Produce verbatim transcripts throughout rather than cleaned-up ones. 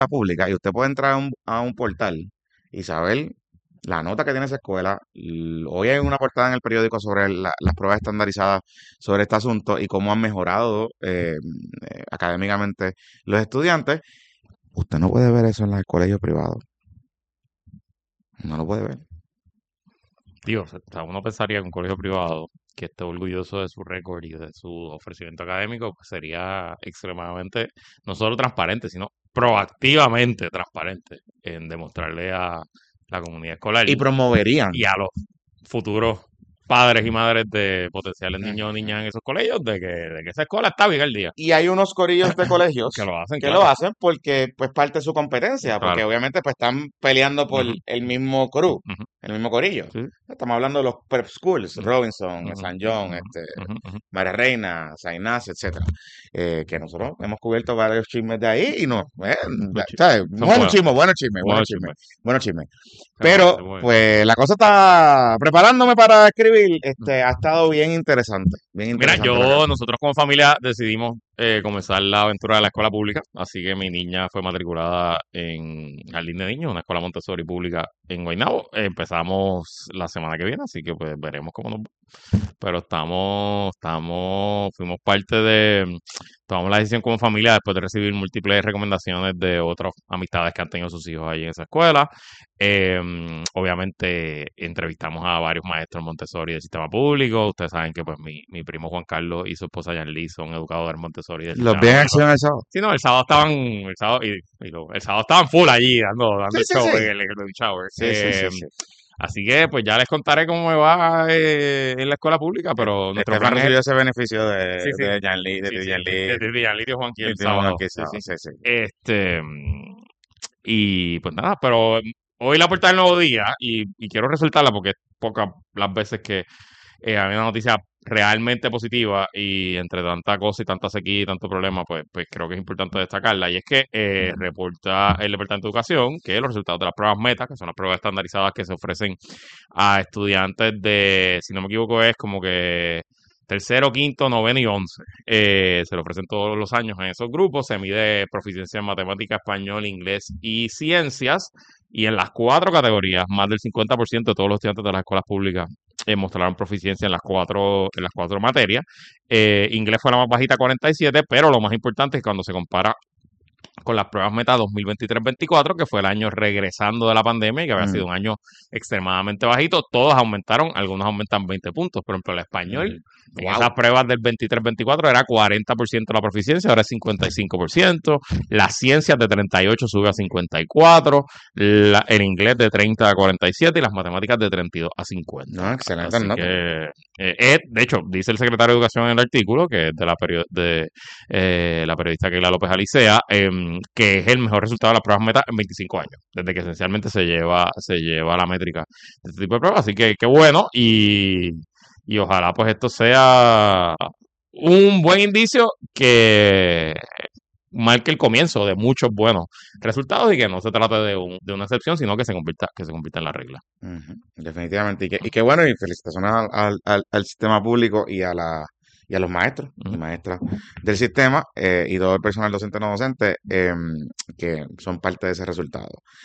pública y usted puede entrar a un, a un portal y saber la nota que tiene esa escuela. L- Hoy hay una portada en el periódico sobre la- las pruebas estandarizadas sobre este asunto y cómo han mejorado eh, eh, académicamente los estudiantes. Usted no puede ver eso en los colegios privados. No lo puede ver. Digo, o sea, uno pensaría que un colegio privado que esté orgulloso de su récord y de su ofrecimiento académico, pues sería extremadamente, no solo transparente, sino proactivamente transparente en demostrarle a la comunidad escolar Y promoverían. y a los futuros padres y madres de potenciales niños o Ujú. niñas en esos colegios de que, de que esa escuela está bien el día. Y hay unos corillos de Que colegios lo hacen, que lo claro. hacen porque pues parte de su competencia, porque Claro. obviamente pues están peleando por Ujú, el mismo crew, ujú, el mismo corillo. sí, Estamos hablando de los prep schools, ujú, Robinson, ujú, San John, ujú, este, ujú, ujú. María Reina, San Ignacio, etcétera. Eh, que nosotros hemos cubierto varios chismes de ahí y no, eh, Los chi- ¿sabes? Son Bueno buenos, chisme, bueno chisme, bueno buenos chisme, chismes. bueno chisme. Se mueven, se Pero mueven. pues la cosa está preparándome para escribir, Ujú. este, ha estado bien interesante, bien Mira, interesante lo que yo, nosotros como familia decidimos eh, comenzar la aventura de la escuela pública, así que mi niña fue matriculada en Jardín de Niños, una escuela Montessori pública en Guaynabo. Empezamos la semana que viene, así que pues veremos cómo nos va. Pero estamos, estamos, fuimos parte de, tomamos la decisión como familia después de recibir múltiples recomendaciones de otras amistades que han tenido sus hijos ahí en esa escuela. Em, obviamente entrevistamos a varios maestros Montessori del sistema público. Ustedes saben que pues mi, mi primo Juan Carlos y su esposa Yanli son educadores Montessori del los sistema vi en público. acción el sábado. Sí, no, el sábado estaban, el sábado, y, y lo- el sábado estaban full allí dando, Sí, dando el sí, show en sí. el, en el baby shower. Sí, sí, sí, Em, sí. así que pues ya les contaré cómo me va eh, en la escuela pública, E- pero nuestro Estefan plan es, recibió ese beneficio de, sí, sí, de Jan Lee, de sí, Titi sí, Jan de, de, Lee, de, de Yanlitio Juanqui de el Timo sábado. Juanqui Sí, sí. Sao, sí, sí. Este, mm, y pues nada, pero hoy la portada del Nuevo Día, y, y quiero resaltarla porque es pocas las veces que eh, hay una noticia realmente positiva y entre tanta cosa y tanta sequía y tanto problema, pues, pues creo que es importante destacarla. Y es que eh, Ujú. reporta el Departamento de Educación que los resultados de las pruebas META, que son las pruebas estandarizadas que se ofrecen a estudiantes de, si no me equivoco, es como que tercero, quinto, noveno y once. Eh, se le ofrecen todos los años en esos grupos. Se mide proficiencia en matemática, español, inglés y ciencias. Y en las cuatro categorías, más del cincuenta por ciento de todos los estudiantes de las escuelas públicas eh, mostraron proficiencia en las cuatro, en las cuatro materias. Eh, inglés fue la más bajita, cuarenta y siete, pero lo más importante es que cuando se compara con las pruebas Meta dos mil veintitrés veinticuatro, que fue el año regresando de la pandemia y que había Ujú, sido un año extremadamente bajito, todos aumentaron, algunos aumentan veinte puntos. Por ejemplo, el español, ujú. en esas Wow. pruebas del veintitrés veinticuatro era cuarenta por ciento la proficiencia, ahora es cincuenta y cinco por ciento. Las ciencias de treinta y ocho sube a cincuenta y cuatro, la, el inglés de treinta a cuarenta y siete y las matemáticas de treinta y dos a cincuenta. No, excelente Así nota. que, eh, es, de hecho, dice el secretario de Educación en el artículo, que es de la, perio- de, eh, la periodista Keila López Alicea, eh, que es el mejor resultado de las pruebas Meta en veinticinco años, desde que esencialmente se lleva, se lleva la métrica de este tipo de pruebas. Así que qué bueno y, y ojalá pues esto sea un buen indicio que marque el comienzo de muchos buenos resultados y que no se trate de, un, de una excepción, sino que se convierta, que se convierta en la regla. Ujú, definitivamente. Y que, y qué bueno, y felicitaciones al, al, al- al sistema público y a la y a los maestros y Ujú. maestras del sistema eh, y todo el personal docente no docente em, que son parte de ese resultado.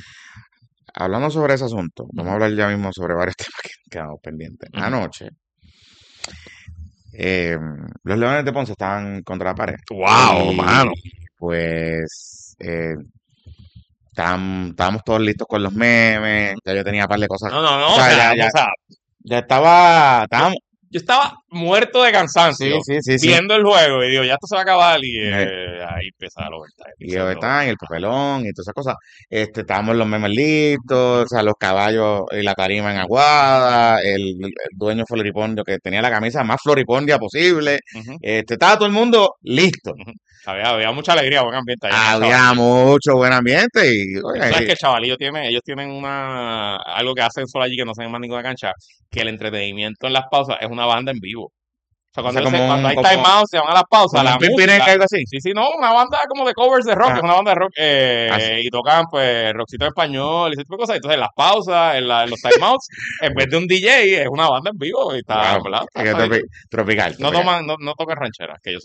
Hablando sobre ese asunto, vamos a Ujú. hablar ya mismo sobre varios temas que quedamos pendientes. Ujú. Anoche, em, los Leones de Ponce estaban contra la pared Wow, y mano. pues eh, estábamos, estábamos todos listos con los memes, ya yo tenía un par de cosas, No, no, o no, o sea, sea, ya, o ya, sea, ya estaba, yo, estábamos, yo estaba muerto de sí, cansancio sí, sí, sí. viendo el juego y digo, ya esto se va a acabar y Eh, eh, ahí empieza el overtime, y empieza el overtime, y overtime. el papelón, y todas esas cosas. Este, estábamos los memes listos, o sea, los caballos y la tarima en aguada, el, el dueño floripondio que tenía la camisa más floripondia posible. Ujú, Este, estaba todo el mundo listo. ujú. Había, había mucha alegría, buen ambiente ahí en el Había chavalillo. mucho buen ambiente y, Y tú oye, sabes y- que el chavalillo tiene, ellos tienen una, algo que hacen solo allí que no se en más ninguna cancha, que el entretenimiento en las pausas es una banda en vivo. O sea, o cuando, sea, ellos se- como cuando un, hay como, timeouts, se van a las pausas, como un la pimpineca, música, algo así. sí, sí, no, una banda como de covers de rock, Ah, es una banda de rock, así. eh, y tocan pues rockcito en español y ese tipo de cosas. Entonces, en las pausas, en, la- en los timeouts, en vez de un D J, es una banda en vivo y está, Wow. ¿verdad? Es Está, que está tropi- nítido. tropical, No tropical. toman, no, no tocan rancheras, que yo sepa.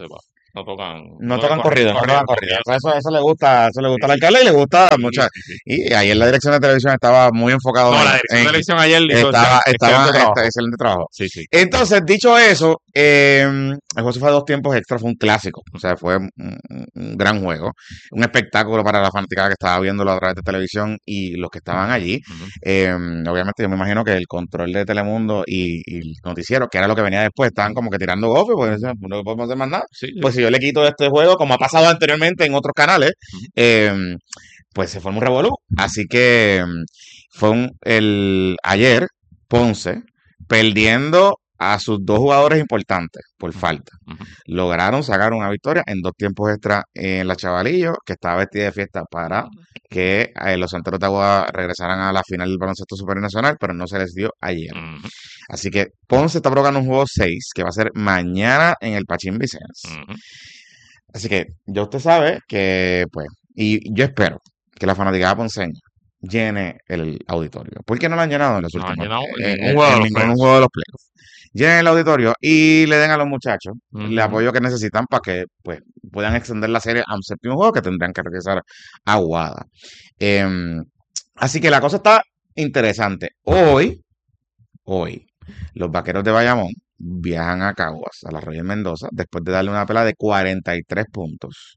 no tocan, No no de tocan corrido, corrido, no tocan corrido, corrido. corrido. Eso, eso le gusta, eso le Sí, gusta al sí, alcalde y le gusta a sí, muchas. sí, sí. Y ahí en la dirección de televisión estaba muy enfocado No, en, la dirección de en televisión ayer hizo excel- estaba, estaba, excelente este, trabajo. excelente trabajo. Sí, sí. Entonces, dicho eso, eh, el juego se fue a dos tiempos extra, fue un clásico. O sea, fue un, un- un gran juego, un espectáculo para la fanaticada que estaba viéndolo a través de televisión y los que estaban allí. Ujú. Eh, obviamente, yo me imagino que el control de Telemundo y, y el noticiero, que era lo que venía después, estaban como que tirando golpes, porque decían, no podemos hacer más nada. Sí, sí. Pues si yo le quito este juego, como ha pasado anteriormente en otros canales, Ujú. eh, pues se forma un revolú. Así que mm, fue un, el ayer Ponce perdiendo a sus dos jugadores importantes por Ujú. falta. Ujú. Lograron sacar una victoria en dos tiempos extra en la Chavalillo, que estaba vestida de fiesta para que eh, los Santeros de Agua regresaran a la final del baloncesto supernacional, pero no se les dio ayer. Ujú. Así que Ponce está provocando un juego seis que va a ser mañana en el Pachín Vicens. Ujú. Así que ya usted sabe que, pues, y yo espero que la fanaticada ponceña llene el auditorio. ¿Por qué no lo han llenado en los No han últimos, llenado eh, ningún en, juego de en los ningún playoffs. juego de los playoffs? Llenen el auditorio y le den a los muchachos el Ujú. apoyo que necesitan para que, pues, puedan extender la serie a un séptimo juego que tendrán que regresar a Aguada. Em, así que la cosa está interesante. Hoy, hoy, los vaqueros de Bayamón viajan a Caguas, a la Royal Mendoza, después de darle una pela de cuarenta y tres puntos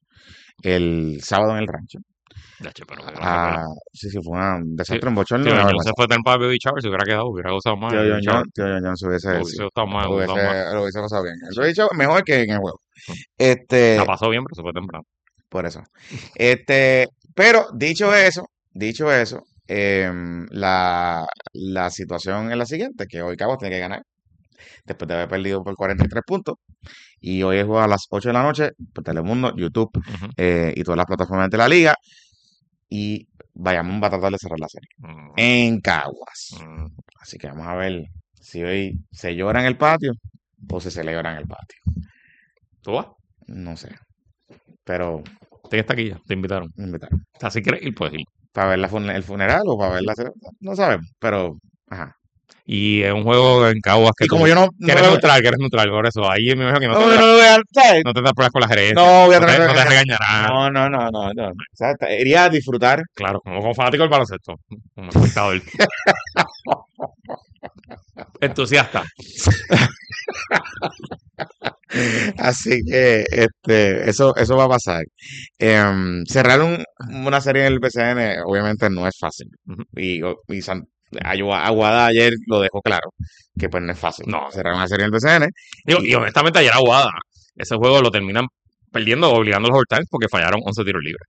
el sábado en el rancho. Ya, che, pero qué clase de pela. Ah, sí, sí, fue un Tío, desastre, un bochorno y tío, una John se vergüenza. fue tan para Baby Shower, se hubiera quedado, hubiera gozado más Tío en Baby John John, Shower. tío John John se hubiese, sí, Hubiese gustado más, lo hubiese hubiese, gustado más. lo hubiese pasado bien. Lo Sí. he dicho mejor que en el juego. La Este, pasó bien, pero se fue temprano. por eso. Este, pero dicho eso, dicho eso, em, la, la situación es la siguiente, que hoy Cabo tiene que ganar, después de haber perdido por cuarenta y tres puntos. Y hoy es juego a las ocho de la noche por Telemundo, YouTube Ujú. eh, y todas las plataformas de la liga. Y Bayamón va a tratar de cerrar la serie Ujú. en Caguas. Ujú. Así que vamos a ver si hoy se llora en el patio o se celebra en el patio. ¿Tú vas? No sé. Pero Tienes taquilla, te invitaron. me invitaron. O sea, si quieres ir, puedes ir. ¿Para ver la fun- el funeral o para ver la celebración? No sabemos. Pero, ajá. Y es un juego en Caguas que Y tú, como yo no, que no, eres lo- neutral, que eres neutral, por eso. Ahí me imagino que no no, tendrás, no lo vean, ¿sabes? no tendrás problemas con la gerencia. No voy a No tener te, que no te engañar. regañarán. No, no, no, no, no. O sea, te- iría a disfrutar. Claro, como, como fanático del baloncesto. Como espectador. Entusiasta. Así que este, eso, eso va a pasar. Em, cerrar un- una serie en el B C N obviamente no es fácil. Ujú. Y, y San- Agua- Aguada ayer lo dejó claro, que pues no es fácil No. cerrar una serie en el B C N. Digo, Y- y honestamente ayer Aguada, ese juego lo terminan perdiendo o obligando a los overtimes porque fallaron once tiros libres.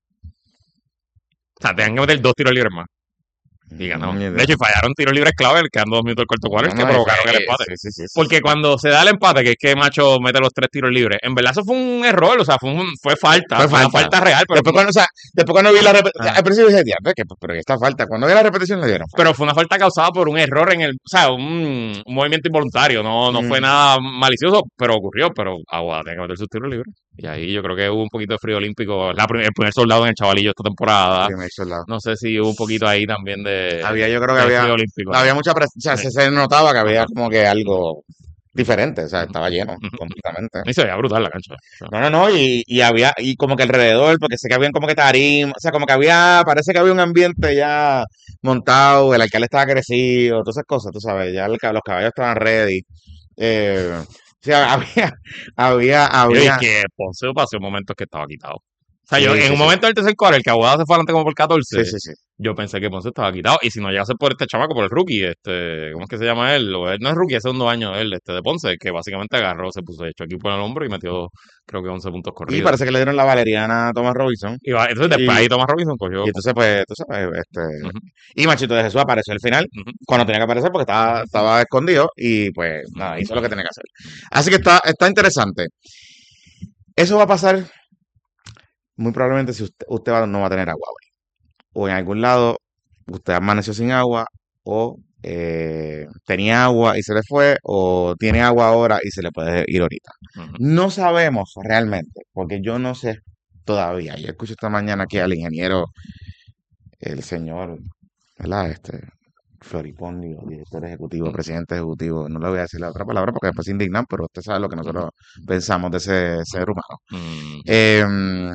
O sea, tenían que meter dos tiros libres más. Y ganaron. Ni idea. De hecho, y fallaron tiros libres clave, quedando dos minutos del cuarto cuarto, No, que no, provocaron eh, el empate. sí, sí, sí, sí, Porque sí. cuando se da el empate, que es que Macho mete los tres tiros libres, en verdad eso fue un error, o sea, fue, un- fue falta, Fue fue una falta. falta real, pero, Después cuando, o sea, después cuando vi la repetición, Ah. al principio dije, "Diablo, que, pero esta falta, cuando vi la repetición le dieron falta". pero fue una falta causada por un error en el, o sea, un, un movimiento involuntario, no, no fue Mm. nada malicioso, pero ocurrió, pero Aguada tiene que meter sus tiros libres. Y ahí yo creo que hubo un poquito de frío olímpico, la prim- el primer soldado en el chavalillo esta temporada. Primer soldado. No sé si hubo un poquito ahí también de, Había, yo creo que de había, frío olímpico. ahí. había mucha presión, o sea, Sí. se, se notaba que había Ajá. como que algo diferente, o sea, Ujú. estaba lleno Ujú. completamente. Y se veía brutal la cancha. O sea, No, no, no, y, y había, y como que alrededor, porque sé que habían como que tarim, o sea, como que había, parece que había un ambiente ya montado, el alcalde estaba crecido, todas esas cosas, tú sabes, ya el ca- los caballos estaban ready. Eh, o sea, había, había, Oye, y había, que Ponce pasó momentos que estaba quitado. O sea, yo sí, en sí, un sí, momento del tercer cuarto, el que Aguada se fue adelante como por sí, catorce, sí, sí. yo pensé que Ponce estaba quitado. Y si no llegase por este chamaco, por el rookie, este, ¿cómo es que se llama él? O él no es rookie, es segundo año él, este, de Ponce, que básicamente agarró, se puso hecho equipo en el hombro y metió, creo que once puntos Y corridos. parece que le dieron la valeriana a Thomas Robinson. Y va- entonces después Y, ahí Thomas Robinson cogió. y entonces, pues, tú sabes, este, Ujú, y Machito de Jesús apareció al final, ujú, cuando tenía que aparecer porque estaba, estaba escondido, y pues, nada, ujú. hizo lo que tenía que hacer. Así que está, está interesante. Eso va a pasar muy probablemente si usted, usted va- no va a tener agua hoy. O en algún lado usted amaneció sin agua, o eh, tenía agua y se le fue, o tiene agua ahora y se le puede ir ahorita. Ujú. No sabemos realmente, porque yo no sé todavía. Yo escucho esta mañana aquí al ingeniero, el señor, ¿verdad? Este, floripondio, director ejecutivo, presidente ejecutivo, no le voy a decir la otra palabra porque después se indignan, pero usted sabe lo que nosotros pensamos de ese ser humano. Mm. Eh,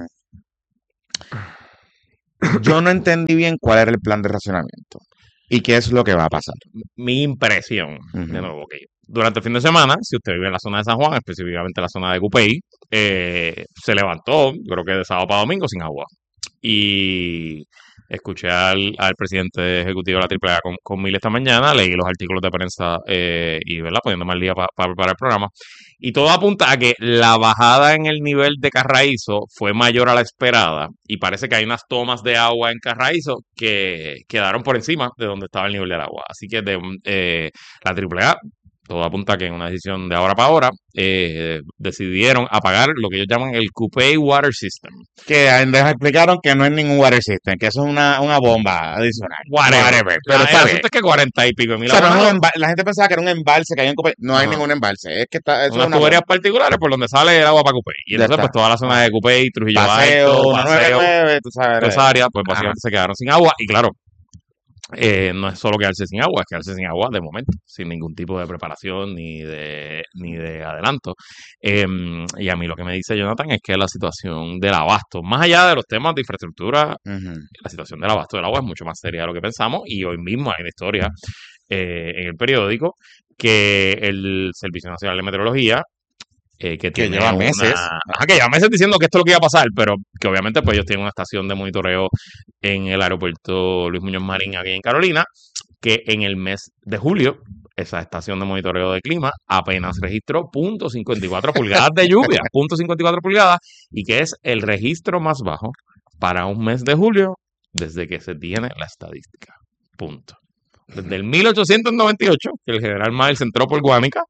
yo no entendí bien cuál era el plan de racionamiento y qué es lo que va a pasar. Mi impresión, Ujú. de nuevo, que durante el fin de semana, si usted vive en la zona de San Juan, específicamente la zona de Cupey, eh, se levantó, yo creo que de sábado para domingo, sin agua. Y escuché al, al presidente ejecutivo de la Triple A con, con Mil esta mañana, leí los artículos de prensa eh, y, ¿verdad?, poniéndome al día para preparar el programa. Y todo apunta a que la bajada en el nivel de Carraízo fue mayor a la esperada y parece que hay unas tomas de agua en Carraízo que quedaron por encima de donde estaba el nivel del agua. Así que de, eh, la Triple A, todo apunta a que en una decisión de ahora para ahora, eh, decidieron apagar lo que ellos llaman el Cupey Water System. Que les explicaron que no es ningún water system, que eso es una, una bomba adicional. Whatever. Whatever, pero La- está el bien. asunto es que cuarenta y pico de O mil sea, no es un abonados, emba- la gente pensaba que era un embalse que hay en Copey. No hay Ajá. ningún embalse. Es que está, eso es unas una tuberías bomba. particulares por donde sale el agua para Cupey. Y Ya entonces, está. pues toda la zona Ah. de Cupey, Trujillo Paseo, Alto, uno noventa y Paseo, nueve, tú sabes. toda esa área, pues Ajá. básicamente se quedaron sin agua. Y claro, eh, no es solo quedarse sin agua, es quedarse sin agua de momento, sin ningún tipo de preparación ni de, ni de adelanto. Eh, y a mí lo que me dice Jonathan es que la situación del abasto, más allá de los temas de infraestructura, Ujú. la situación del abasto del agua es mucho más seria de lo que pensamos. Y hoy mismo hay una historia eh, en el periódico que el Servicio Nacional de Meteorología, eh, que, Que tiene lleva una- meses. Ajá, que lleva meses diciendo que esto es lo que iba a pasar, pero que obviamente pues ellos tienen una estación de monitoreo en el aeropuerto Luis Muñoz Marín aquí en Carolina, que en el mes de julio esa estación de monitoreo de clima apenas registró punto cincuenta y cuatro pulgadas de lluvia, punto cincuenta y cuatro pulgadas, y que es el registro más bajo para un mes de julio desde que se tiene la estadística. Punto. Desde el mil ochocientos noventa y ocho, que el general Miles entró por Guánica,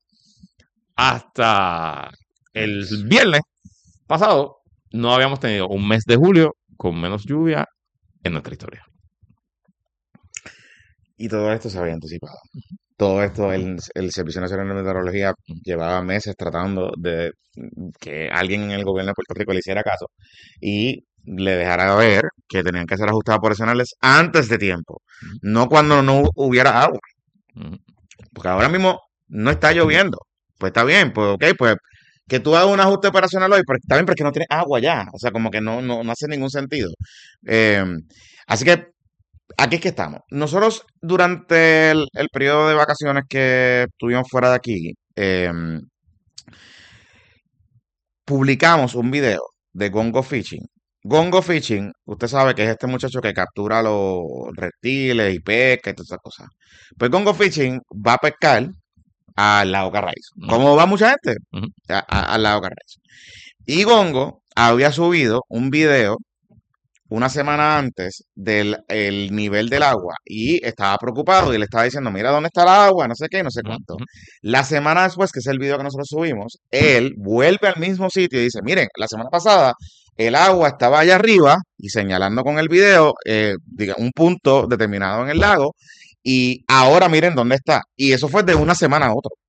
hasta el viernes pasado, no habíamos tenido un mes de julio con menos lluvia en nuestra historia. Y todo esto se había anticipado. Todo esto, el, el Servicio Nacional de Meteorología llevaba meses tratando de que alguien en el gobierno de Puerto Rico le hiciera caso y le dejara ver que tenían que hacer ajustes operacionales antes de tiempo, no cuando no hubiera agua. Ujú. Porque ahora mismo no está lloviendo. Pues está bien, pues ok, pues que tú hagas un ajuste operacional hoy, pero está bien, pero es que no tienes agua ya. O sea, como que no, no, no hace ningún sentido. Eh, así que aquí es que estamos. Nosotros durante el, el periodo de vacaciones que estuvimos fuera de aquí, eh, publicamos un video de Gongo Fishing. Gongo Fishing, usted sabe que es este muchacho que captura los reptiles y pesca y todas esas cosas. Pues Gongo Fishing va a pescar al lago Carraízo. Ujú. ¿Cómo va mucha gente? Ujú. A- a- al lago Carraízo. Y Gongo había subido un video una semana antes del el nivel del agua y estaba preocupado y le estaba diciendo, mira dónde está el agua, no sé qué, no sé cuánto. Ujú. La semana después, que es el video que nosotros subimos, él vuelve al mismo sitio y dice, miren, la semana pasada el agua estaba allá arriba y señalando con el video eh, diga, un punto determinado en el lago y ahora miren dónde está. Y eso fue de una semana a otra.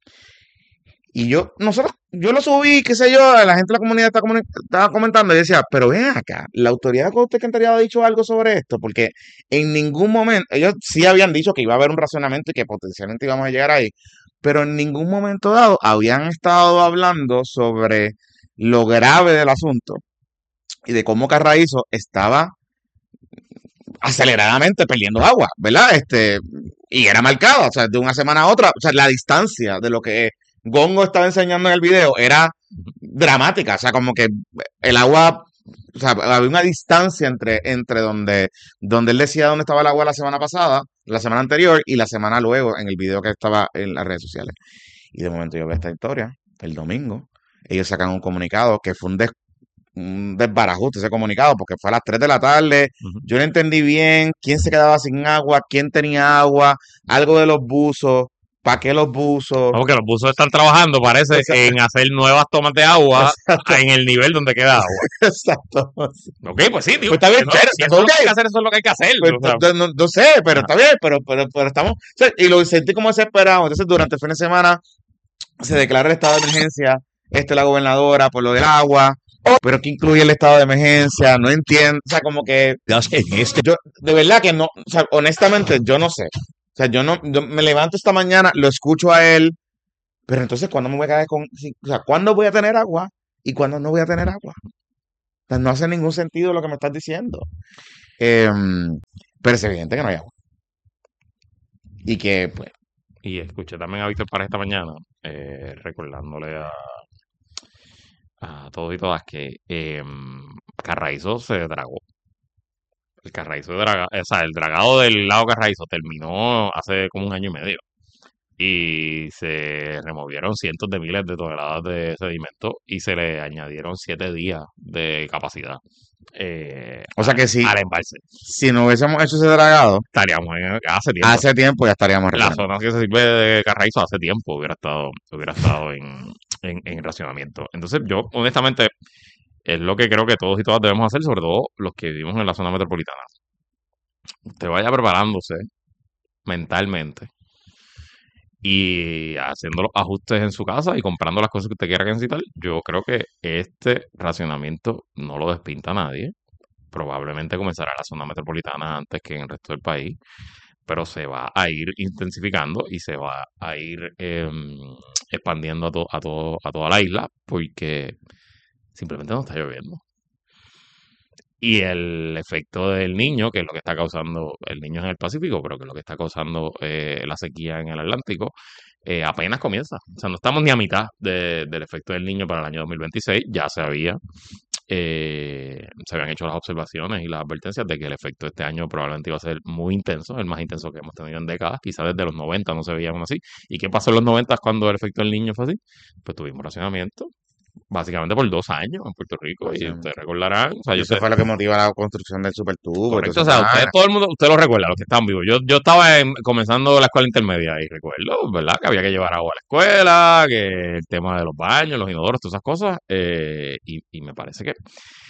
Y yo, nosotros, yo lo subí, qué sé yo, la gente de la comunidad estaba, comuni- estaba comentando y decía, pero ven acá, la autoridad de usted que había dicho algo sobre esto, porque en ningún momento, ellos sí habían dicho que iba a haber un racionamiento y que potencialmente íbamos a llegar ahí, pero en ningún momento dado habían estado hablando sobre lo grave del asunto y de cómo Carraízo estaba aceleradamente perdiendo agua, ¿verdad? Este, y era marcada, o sea, de una semana a otra, o sea, la distancia de lo que Gongo estaba enseñando en el video era dramática, o sea, como que el agua, o sea, había una distancia entre, entre donde, donde él decía dónde estaba el agua la semana pasada, la semana anterior y la semana luego en el video que estaba en las redes sociales. Y de momento yo veo esta historia, el domingo, ellos sacan un comunicado que fue un, des, un desbarajuste ese comunicado, porque fue a las tres de la tarde, Ujú. yo no entendí bien quién se quedaba sin agua, quién tenía agua, algo de los buzos, ¿para qué los buzos? Como que los buzos están trabajando, parece, Exacto. en hacer nuevas tomas de agua Exacto. en el nivel donde queda agua. Exacto. Ok, pues sí, tío. Pues está bien, no, pero- si eso es lo que ok. hay que hacer, eso es lo que hay que hacer. Pues, o sea, no, no- no sé, pero Ajá. está bien, pero, pero, pero estamos, o sea, y lo sentí como desesperado. Entonces, durante el fin de semana se declara el estado de emergencia, este la gobernadora por lo del agua, pero ¿qué incluye el estado de emergencia? No entiendo, o sea, como que yo, de verdad que no, o sea, honestamente, yo no sé. O sea, yo no, yo me levanto esta mañana, lo escucho a él, pero entonces, ¿cuándo me voy a quedar con, sí, o sea, ¿cuándo voy a tener agua y cuándo no voy a tener agua? O sea, no hace ningún sentido lo que me estás diciendo. Em, pero es evidente que no hay agua. Y que, pues, Y escuché también a Víctor para esta mañana, eh, recordándole a, a todos y todas que em, Carraízo se dragó. El Carraízo de draga, o sea, el dragado del lago Carraízo terminó hace como un año y medio. Y se removieron cientos de miles de toneladas de sedimento y se le añadieron siete días de capacidad eh, o sea al, que si, al embalse. si no hubiésemos hecho ese dragado, Estaríamos en, hace tiempo. hace tiempo ya estaríamos La resolviendo. zona que se sirve de Carraízo hace tiempo hubiera estado, hubiera estado en, en, en racionamiento. Entonces, yo, honestamente, es lo que creo que todos y todas debemos hacer, sobre todo los que vivimos en la zona metropolitana. Usted vaya preparándose mentalmente y haciendo los ajustes en su casa y comprando las cosas que usted quiera que necesitar. Yo creo que este racionamiento no lo despinta nadie. Probablemente comenzará en la zona metropolitana antes que en el resto del país, pero se va a ir intensificando y se va a ir em, expandiendo a, to- a, todo, a toda la isla porque simplemente no está lloviendo. Y el efecto del niño, que es lo que está causando, el niño es en el Pacífico, pero que es lo que está causando eh, la sequía en el Atlántico, eh, apenas comienza. O sea, no estamos ni a mitad de- del efecto del niño para el año dos mil veintiséis. Ya se había, eh, se habían hecho las observaciones y las advertencias de que el efecto de este año probablemente iba a ser muy intenso, el más intenso que hemos tenido en décadas. Quizás desde los noventa no se veía aún así. ¿Y qué pasó en los noventa cuando el efecto del niño fue así? Pues tuvimos racionamiento básicamente por dos años en Puerto Rico y ustedes Básicamente. recordarán, o sea, Y yo eso sé, fue lo que motiva la construcción del supertubo y todas correcto, o esas sea, ustedes, vainas. todo el mundo, usted lo recuerda, los que están vivos. Yo, yo estaba en- comenzando la escuela intermedia y recuerdo, ¿verdad? Que había que llevar agua a la escuela, que el tema de los baños, los inodoros, todas esas cosas, eh, y, y me parece que,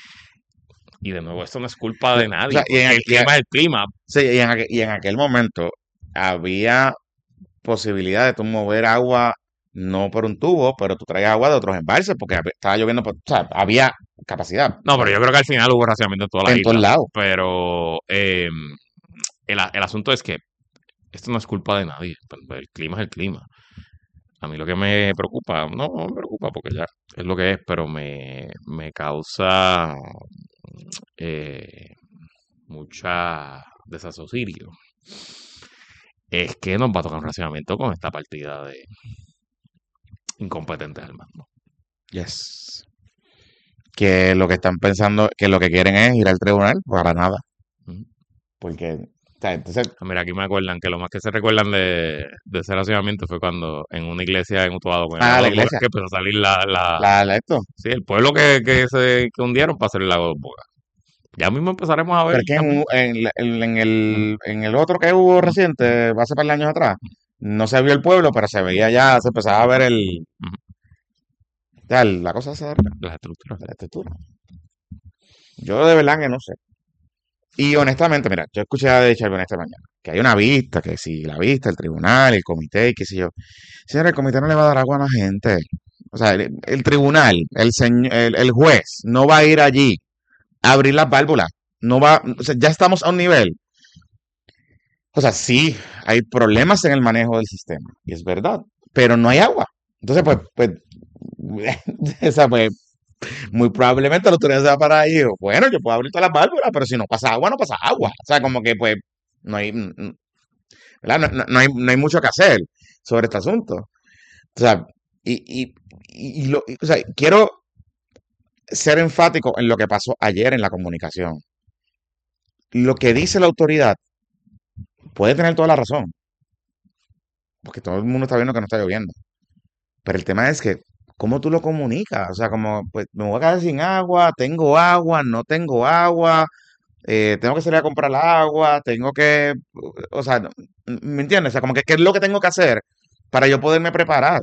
y de nuevo, esto no es culpa O de sea, nadie, y en, porque aqu- el y en- clima es el clima. sí, y en aqu- y en aquel momento había posibilidad de tú mover agua, no por un tubo, pero tú traías agua de otros embalses, porque hab- estaba lloviendo, por- o sea, había capacidad No, pero de- yo creo que al final hubo racionamiento en toda la en todos isla. lados. Pero eh, el, a- el asunto es que esto no es culpa de nadie, el clima es el clima. A mí lo que me preocupa, no, no me preocupa porque ya es lo que es, pero me, me causa eh, mucha desasosirio. Es que nos va a tocar un racionamiento con esta partida de incompetentes al mando. Yes. Que lo que están pensando, que lo que quieren es ir al tribunal, para nada. Ujú. Porque, o sea, entonces, Ah, mira, aquí me acuerdan que lo más que se recuerdan de, de ese racionamiento fue cuando en una iglesia en Utuado, con el ah, lago la de Boga, iglesia, que empezó a salir la, la, la, la esto. sí, el pueblo que, que se que hundieron para hacer el lago de Boga. Ya mismo empezaremos a ver Pero es que en, también. un- en, la- en- en Ujú, el, en el otro que hubo ujú, reciente, hace par de años atrás, no se vio el pueblo, pero se veía ya, se empezaba a ver el, ujú. ya, el- la cosa esa de arriba, Las estructuras. de la estructura. Yo de verdad que no sé. Y honestamente, mira, yo escuché a de Charbonnet esta mañana, que hay una vista, que si la vista, el tribunal, el comité, y qué sé yo. Señor, el comité no le va a dar agua a la gente. O sea, el, el tribunal, el, señ- el, el juez, no va a ir allí a abrir las válvulas. No va, o sea, ya estamos a un nivel. O sea, sí, hay problemas en el manejo del sistema, y es verdad, pero no hay agua. Entonces, pues, pues, o sea, pues, muy probablemente la autoridad se va a parar ahí y digo, bueno, yo puedo abrir todas las válvulas, pero si no pasa agua, no pasa agua. O sea, como que, pues, no hay, mm, mm, ¿verdad? No, no- no hay, no hay mucho que hacer sobre este asunto. O sea, y, y, y- y lo, y, o sea, quiero ser enfático en lo que pasó ayer en la comunicación. Lo que dice la autoridad puede tener toda la razón, porque todo el mundo está viendo que no está lloviendo. Pero el tema es que, ¿cómo tú lo comunicas? O sea, como, pues, me voy a quedar sin agua, tengo agua, no tengo agua, eh, tengo que salir a comprar agua, tengo que, o sea, no- ¿me entiendes? O sea, como que, ¿qué es lo que tengo que hacer para yo poderme preparar?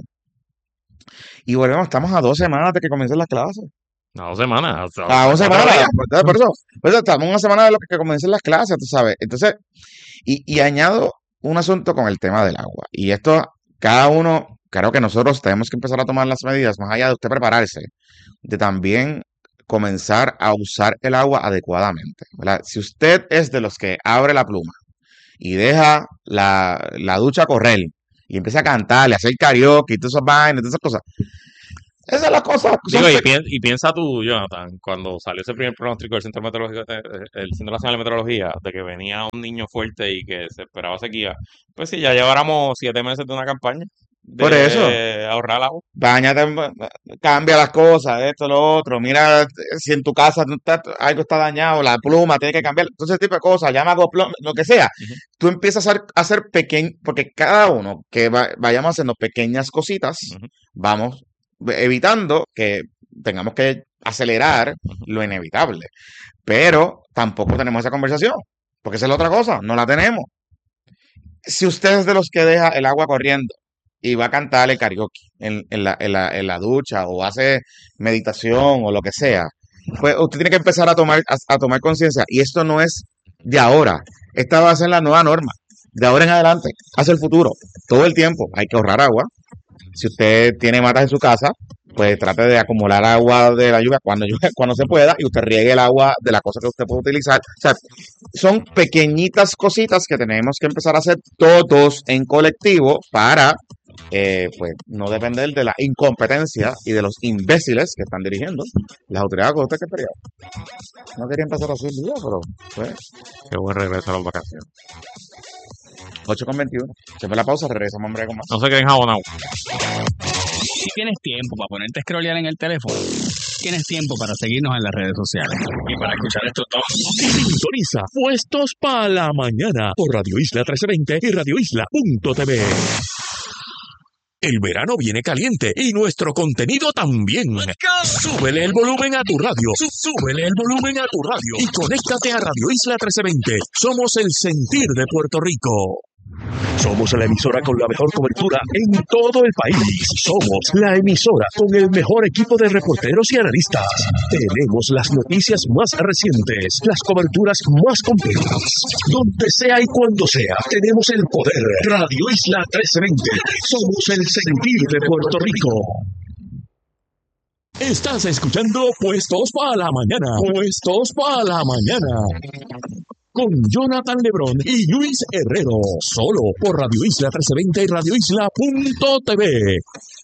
Y volvemos, estamos a dos semanas de que comiencen las clases. No, dos semanas, hasta, A hasta una cuatro semana, días. por por eso, por eso estamos a una semana de lo que comiencen las clases, tú sabes. Entonces, y, y añado un asunto con el tema del agua. Y esto, cada uno, creo que nosotros tenemos que empezar a tomar las medidas, más allá de usted prepararse, de también comenzar a usar el agua adecuadamente, ¿verdad? Si usted es de los que abre la pluma y deja la, la ducha correr y empieza a cantar, a hacer karaoke y todas esas vainas, todas esas cosas. Esas son las cosas. Son Digo, y, pe- pien- y piensa tú, Jonathan, cuando salió ese primer pronóstico del Centro Meteorológico, eh, eh, el Centro Nacional de Meteorología, de que venía un niño fuerte y que se esperaba sequía, pues sí, ya lleváramos siete meses de una campaña por eso. de ahorrar agua. Báñate, cambia las cosas, esto, lo otro. Mira si en tu casa tú estás- algo está dañado, la pluma tiene que cambiar. Todo ese tipo de cosas, llama a Goplon, lo que sea. Ujú, Tú empiezas a hacer, a hacer pequeños, porque cada uno que va- vayamos haciendo pequeñas cositas, ujú, vamos evitando que tengamos que acelerar ujú. lo inevitable. Pero tampoco tenemos esa conversación, porque esa es la otra cosa, no la tenemos. Si usted es de los que deja el agua corriendo y va a cantar el karaoke en, en la, en la, en la ducha o hace meditación o lo que sea, pues usted tiene que empezar a tomar, a, a tomar conciencia. Y esto no es de ahora. Esta va a ser la nueva norma. De ahora en adelante, hacia el futuro. Todo el tiempo hay que ahorrar agua. Si usted tiene matas en su casa, pues trate de acumular agua de la lluvia cuando, llueve- cuando se pueda y usted riegue el agua de la cosa que usted puede utilizar. O sea, son pequeñitas cositas que tenemos que empezar a hacer todos en colectivo para eh, pues no depender de la incompetencia y de los imbéciles que están dirigiendo las autoridades con usted que periodo. No quería empezar así el día, pero pues Qué buen regreso a las vacaciones. ocho con veintiuno. Siempre la pausa, regresamos hombre con más. No se queden jabonados. Si tienes tiempo para ponerte a scrollear en el teléfono, tienes tiempo para seguirnos en las redes sociales y para escuchar estos dos. Sintoniza Puestos para la Mañana por Radio Isla trece veinte y radio isla punto t v. El verano viene caliente y nuestro contenido también. Súbele el volumen a tu radio. Sú- Súbele el volumen a tu radio y conéctate a Radio Isla trece veinte. Somos el sentir de Puerto Rico. Somos la emisora con la mejor cobertura en todo el país. Somos la emisora con el mejor equipo de reporteros y analistas. Tenemos las noticias más recientes, las coberturas más completas. Donde sea y cuando sea, tenemos el poder. Radio Isla trece veinte. Somos el sentir de Puerto Rico. Estás escuchando Puestos para la Mañana. Puestos para la Mañana. Con Jonathan Lebrón y Luis Herrero. Solo por Radio Isla trece veinte y radio isla punto t v.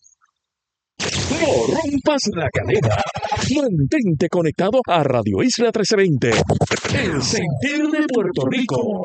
No rompas la cadena. Mantente conectado a Radio Isla trece veinte. El sentir de Puerto Rico.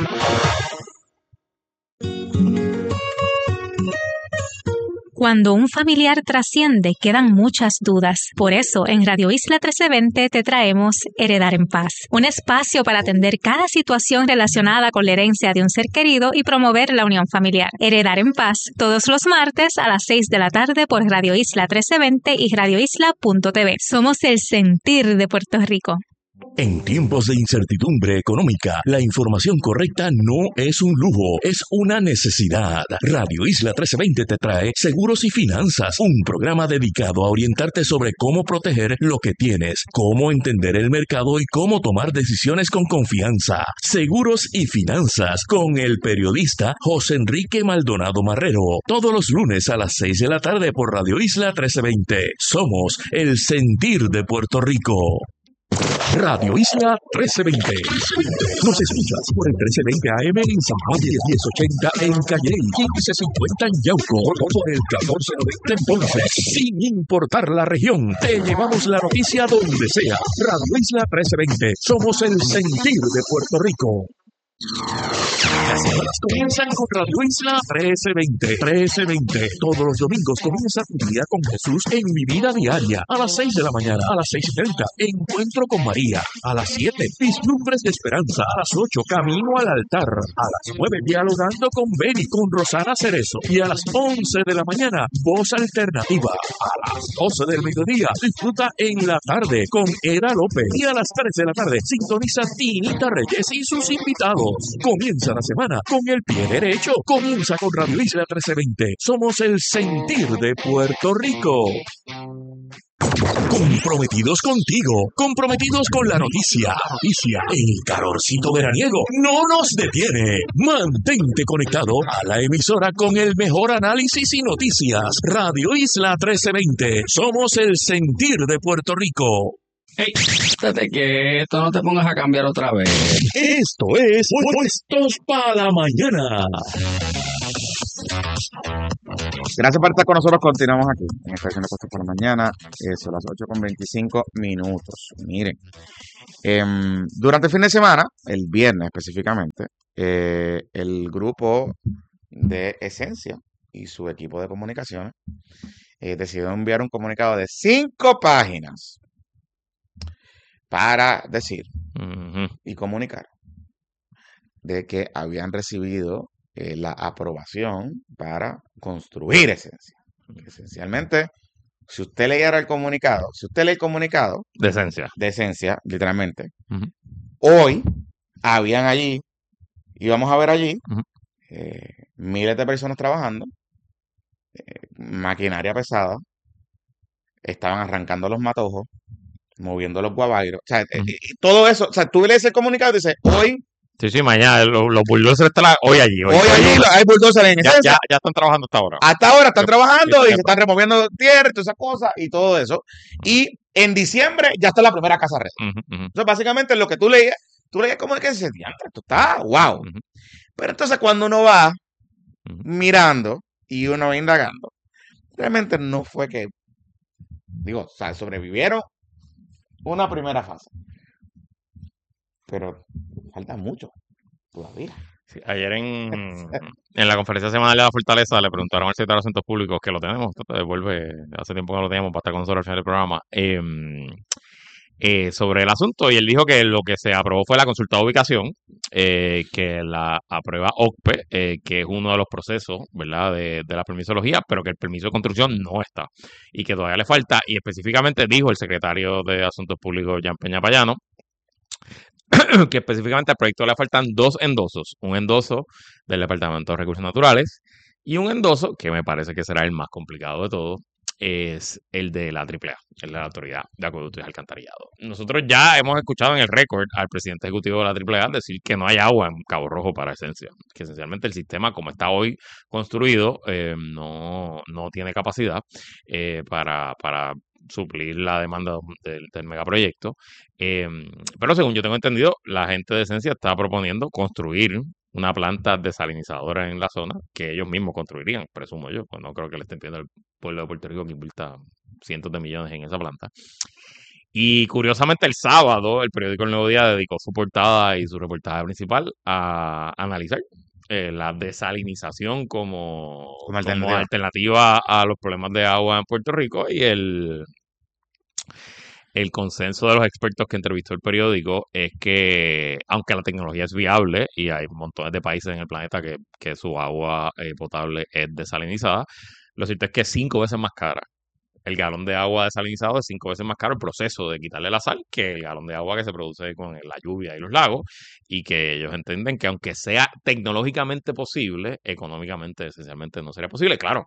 Cuando un familiar trasciende, quedan muchas dudas. Por eso, en Radio Isla trece veinte te traemos Heredar en Paz, un espacio para atender cada situación relacionada con la herencia de un ser querido y promover la unión familiar. Heredar en Paz, todos los martes a las seis de la tarde por Radio Isla trece veinte y radio isla punto t v. Somos el sentir de Puerto Rico. En tiempos de incertidumbre económica, la información correcta no es un lujo, es una necesidad. Radio Isla trece veinte te trae Seguros y Finanzas, un programa dedicado a orientarte sobre cómo proteger lo que tienes, cómo entender el mercado y cómo tomar decisiones con confianza. Seguros y Finanzas con el periodista José Enrique Maldonado Marrero, todos los lunes a las seis de la tarde por Radio Isla trece veinte. Somos el sentir de Puerto Rico. Radio Isla trece veinte. Nos escuchas por el trece veinte A M en San Juan, diez ochenta en Calle, quince cincuenta en Yauco, por el catorce noventa en Ponce. Sin importar la región, te llevamos la noticia donde sea. Radio Isla trece veinte. Somos el sentir de Puerto Rico. Las semanas comienzan con Radio Isla trece veinte. trece veinte. Todos los domingos comienza tu día con Jesús en Mi Vida Diaria. A las seis de la mañana, a las seis y treinta, Encuentro con María. A las siete, Vislumbres de Esperanza. A las ocho, Camino al Altar. A las nueve, Dialogando con Beni, con Rosana Cerezo. Y a las once de la mañana, Voz Alternativa. A las doce del mediodía, disfruta en la tarde con Era López. Y a las tres de la tarde, sintoniza Tinita Reyes y sus invitados. Comienza la semana con el pie derecho. Comienza con Radio Isla trece veinte. Somos el sentir de Puerto Rico. Comprometidos contigo, comprometidos con la noticia. Noticia, el calorcito veraniego no nos detiene. Mantente conectado a la emisora con el mejor análisis y noticias. Radio Isla trece veinte. Somos el sentir de Puerto Rico. Ey, estate quieto, no te pongas a cambiar otra vez. Esto es Puestos para la Mañana. Gracias por estar con nosotros. Continuamos aquí en esta edición de Puestos por la Mañana. Eh, son las ocho con veinticinco minutos. Miren, em, durante el fin de semana, el viernes específicamente, eh, el grupo de Esencia y su equipo de comunicaciones eh, decidió enviar un comunicado de cinco páginas para decir Ujú. y comunicar de que habían recibido eh, la aprobación para construir Esencia. Esencialmente, si usted leyera el comunicado, si usted lee el comunicado De esencia. de Esencia, literalmente, Ujú. hoy habían allí, íbamos a ver allí, Ujú. eh, miles de personas trabajando, eh, maquinaria pesada, estaban arrancando los matojos, moviendo los guavairos, o sea, eh, Ujú. eh, todo eso, o sea, tú lees el comunicado y dices, hoy, Sí, sí, mañana los, los bulldozers están la- hoy allí. Hoy, hoy allí hoy- hay bulldozers en ya, Esencia. ya, ya están trabajando hasta ahora. Hasta ahora están Yo- trabajando yo- y yo- se están removiendo tierra y todas esas cosas y todo eso. Y en diciembre ya está la primera casa red. Ujú, ujú, Entonces, básicamente lo que tú leías, tú leías como que dices, diantre, esto está wow. ujú, Pero entonces cuando uno va ujú. mirando y uno va indagando, realmente no fue que, digo, o sea, sobrevivieron una primera fase. Pero falta mucho todavía. Sí, ayer en, en la conferencia semanal de la Fortaleza le preguntaron al secretario de Asuntos Públicos, que lo tenemos, esto te devuelve, hace tiempo que no lo teníamos para estar con nosotros al final del programa, em, eh, sobre el asunto, y él dijo que lo que se aprobó fue la consulta de ubicación, eh, que la aprueba O C P E, eh, que es uno de los procesos, ¿verdad?, de, de la permisología, pero que el permiso de construcción no está, y que todavía le falta, y específicamente dijo el secretario de Asuntos Públicos, Jan Peña Payano, que específicamente al proyecto le faltan dos endosos, un endoso del Departamento de Recursos Naturales y un endoso, que me parece que será el más complicado de todos, es el de la Triple A, el de la Autoridad de Acueductos y Alcantarillado. Nosotros ya hemos escuchado en el récord al presidente ejecutivo de la Triple A decir que no hay agua en Cabo Rojo para Esencia, que esencialmente el sistema como está hoy construido eh, no, no tiene capacidad eh, para, para suplir la demanda del, del megaproyecto. Eh, pero según yo tengo entendido, la gente de Esencia está proponiendo construir una planta desalinizadora en la zona que ellos mismos construirían, presumo yo, pues no creo que le estén pidiendo al pueblo de Puerto Rico que invierta cientos de millones en esa planta. Y curiosamente el sábado el periódico El Nuevo Día dedicó su portada y su reportaje principal a analizar eh, la desalinización como, Como como alternativa. alternativa a los problemas de agua en Puerto Rico, y el, el consenso de los expertos que entrevistó el periódico es que, aunque la tecnología es viable y hay montones de países en el planeta que, que su agua eh, potable es desalinizada, lo cierto es que es cinco veces más cara. El galón de agua desalinizado es cinco veces más caro el proceso de quitarle la sal que el galón de agua que se produce con la lluvia y los lagos, y que ellos entienden que aunque sea tecnológicamente posible, económicamente esencialmente no sería posible. Claro,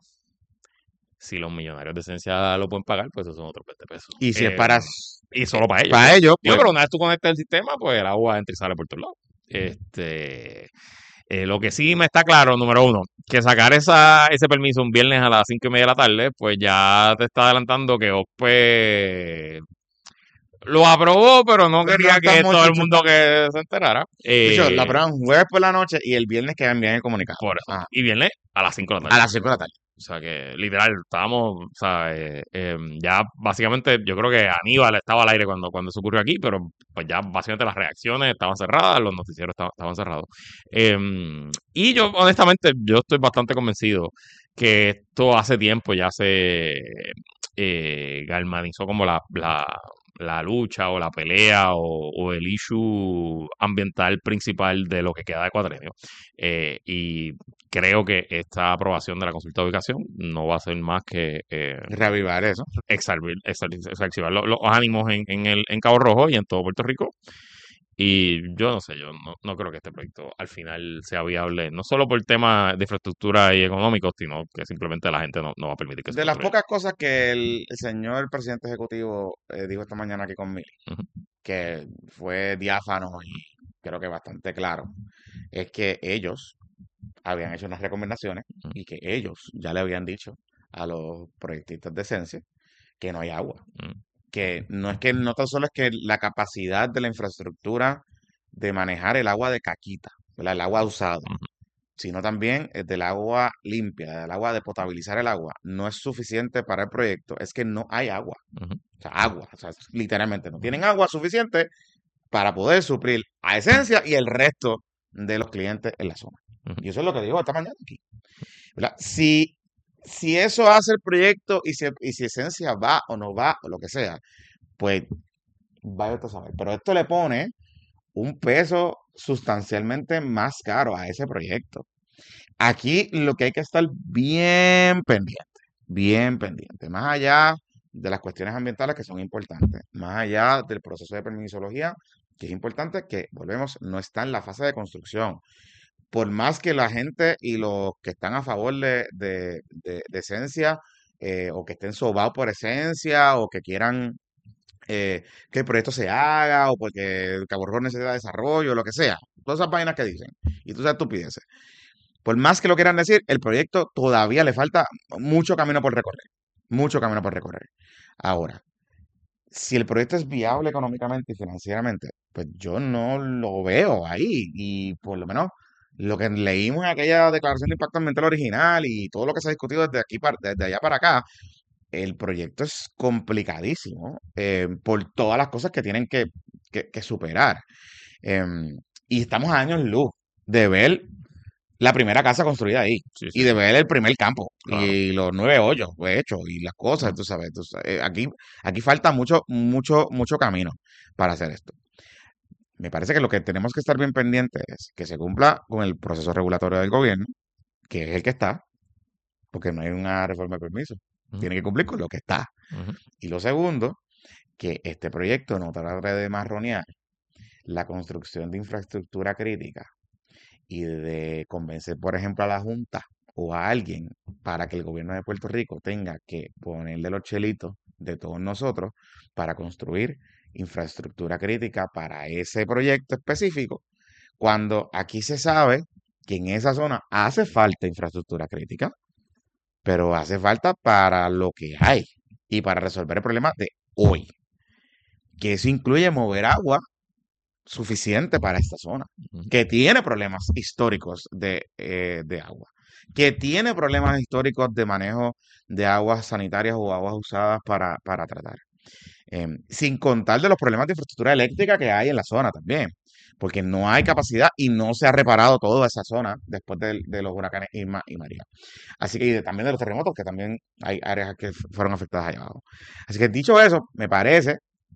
si los millonarios de Esencia lo pueden pagar, pues esos son otros veinte pesos. Y si es Eh, para, y solo para ellos. para ¿no? ellos, Digo, pues, pero una vez tú conectas el sistema, pues el agua entra y sale por todos lados. Este, eh, lo que sí me está claro, número uno, que sacar esa, ese permiso un viernes a las cinco y media de la tarde, pues ya te está adelantando que O C P E lo aprobó, pero no Pero quería no está que todo el mucho- mundo que se enterara. de hecho, Eh, la prueban jueves por la noche y el viernes que envían el comunicado. por eso. Ah, Y viernes a las cinco de la a tarde. las cinco de la tarde. O sea que, literal, estábamos, o sea, eh, eh, ya básicamente, yo creo que Aníbal estaba al aire cuando, cuando eso ocurrió aquí, pero pues ya básicamente las reacciones estaban cerradas, los noticieros estaban, estaban cerrados. Eh, y yo, honestamente, yo estoy bastante convencido que esto hace tiempo ya se eh, galvanizó como la, la, la lucha o la pelea o, o el issue ambiental principal de lo que queda de cuatrenio. Eh, y creo que esta aprobación de la consulta de ubicación no va a ser más que eh, Reavivar eso. exaltar, exaltar los, los ánimos en, en, el, en Cabo Rojo y en todo Puerto Rico. Y yo no sé, yo no, no creo que este proyecto al final sea viable, no solo por temas de infraestructura y económicos, sino que simplemente la gente no, no va a permitir que se De las construya. pocas cosas que el, el señor presidente ejecutivo eh, dijo esta mañana aquí con Mili, Ujú. que fue diáfano y creo que bastante claro, es que ellos habían hecho unas recomendaciones Ujú. y que ellos ya le habían dicho a los proyectistas de Esencia que no hay agua. Ujú. que no es que no tan solo es que la capacidad de la infraestructura de manejar el agua de caquita, ¿verdad? El agua usada, Ujú. sino también el del agua limpia, del agua de potabilizar el agua, no es suficiente para el proyecto, es que no hay agua, Ujú. o sea, agua, o sea, literalmente no tienen agua suficiente para poder suplir a Esencia y el resto de los clientes en la zona. Ujú. Y eso es lo que digo esta mañana aquí, ¿verdad? Si, si eso hace el proyecto y si, y si Esencia va o no va o lo que sea, pues vaya usted a saber. Pero esto le pone un peso sustancialmente más caro a ese proyecto. Aquí lo que hay que estar bien pendiente, bien pendiente, más allá de las cuestiones ambientales que son importantes, más allá del proceso de permisología, que es importante, que volvemos, no está en la fase de construcción. Por más que la gente y los que están a favor de, de, de- de Esencia, eh, o que estén sobados por Esencia, o que quieran eh, que el proyecto se haga, o porque Cabo Rojo necesita desarrollo, lo que sea, todas esas vainas que dicen, y todas esas estupideces. Por más que lo quieran decir, el proyecto todavía le falta mucho camino por recorrer. Mucho camino por recorrer. Ahora, si el proyecto es viable económicamente y financieramente, pues yo no lo veo ahí. Y por lo menos lo que leímos en aquella declaración de impacto ambiental original y todo lo que se ha discutido desde aquí, par- desde allá para acá, el proyecto es complicadísimo, eh, por todas las cosas que tienen que, que- que superar. Em, y estamos a años luz de ver la primera casa construida ahí Sí, y sí, de sí, ver el primer campo claro. y los nueve hoyos pues, hechos y las cosas, Ujú. tú sabes, tú sabes, eh, aquí, aquí falta mucho, mucho, mucho camino para hacer esto. Me parece que lo que tenemos que estar bien pendientes es que se cumpla con el proceso regulatorio del gobierno, que es el que está, porque no hay una reforma de permiso. Ujú. Tiene que cumplir con lo que está. Ujú. Y lo segundo, que este proyecto no trate de marronear la construcción de infraestructura crítica y de convencer, por ejemplo, a la Junta o a alguien para que el gobierno de Puerto Rico tenga que ponerle los chelitos de todos nosotros para construir infraestructura crítica para ese proyecto específico, cuando aquí se sabe que en esa zona hace falta infraestructura crítica, pero hace falta para lo que hay y para resolver el problema de hoy, que eso incluye mover agua suficiente para esta zona, Ujú. que tiene problemas históricos de, eh, de agua, que tiene problemas históricos de manejo de aguas sanitarias o aguas usadas para, para tratar. Em, sin contar de los problemas de infraestructura eléctrica que hay en la zona también, porque no hay capacidad y no se ha reparado toda esa zona después de, de los huracanes Irma y María. Así que y de- también de los terremotos, que también hay áreas que f- fueron afectadas allá abajo. Así que dicho eso, me parece,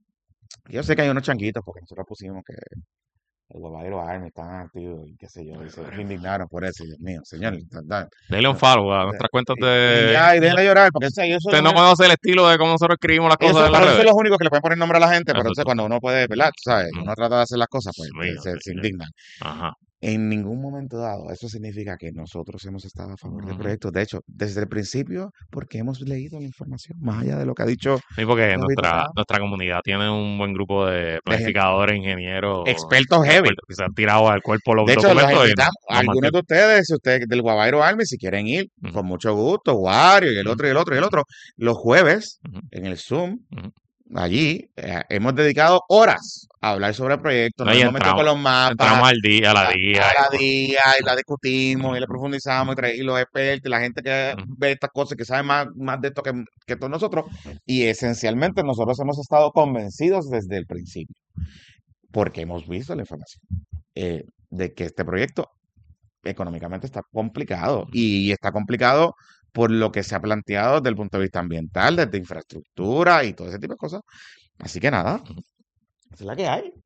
yo sé que hay unos changuitos, porque nosotros pusimos que el Guapadero Army están activos y qué sé yo, y se indignaron por eso, y Dios mío, señor, da- da- Denle un no, follow a da- nuestras cuentas y, y de... ya, y déjenle llorar, porque o sea, ellos son Usted los no únicos, conoce el estilo de cómo nosotros escribimos las ellos cosas son, en las pero ellos son redes. los únicos que le pueden poner nombre a la gente, pero entonces Exacto. cuando uno puede, ¿verdad? Tú sabes, Mm, uno trata de hacer las cosas, pues Dios eh, mío, se, se señor. indignan. Ajá. En ningún momento dado, eso significa que nosotros hemos estado a favor del Ujú. proyecto. De hecho, desde el principio, porque hemos leído la información, más allá de lo que ha dicho Sí, porque David nuestra, acá, nuestra comunidad tiene un buen grupo de de gente, planificadores, ingenieros, expertos heavy. expertos que se han tirado al cuerpo los De hecho, los documentos y nos, invitamos, a nos algunos mantienen. de ustedes, si ustedes del Guabairo Army, si quieren ir, Ujú. con mucho gusto, Wario y el Ujú. otro y el otro y el otro, los jueves Ujú. en el Zoom, Ujú. allí eh, hemos dedicado horas a hablar sobre el proyecto, No, nos y hemos metido con entramos, los mapas, entramos al día, a la a, día. a Y la pues, día y la discutimos y la ujú. profundizamos y, tra- y los expertos y la gente que Ujú. ve estas cosas, que sabe más, más de esto que, que todos nosotros, y esencialmente nosotros hemos estado convencidos desde el principio, porque hemos visto la información, eh, de que este proyecto económicamente está complicado Ujú. y está complicado por lo que se ha planteado desde el punto de vista ambiental, desde infraestructura y todo ese tipo de cosas. Así que nada, Ujú. esa es la que hay.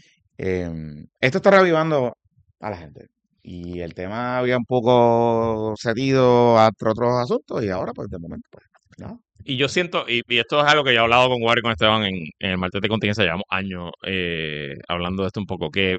Em, esto está revivando a la gente y el tema había un poco cedido a otro- otros asuntos y ahora pues de momento pues nada. Y yo siento, y, y esto es algo que yo he hablado con Wari y con Esteban en, en el martes de contingencia, llevamos años eh, hablando de esto un poco, que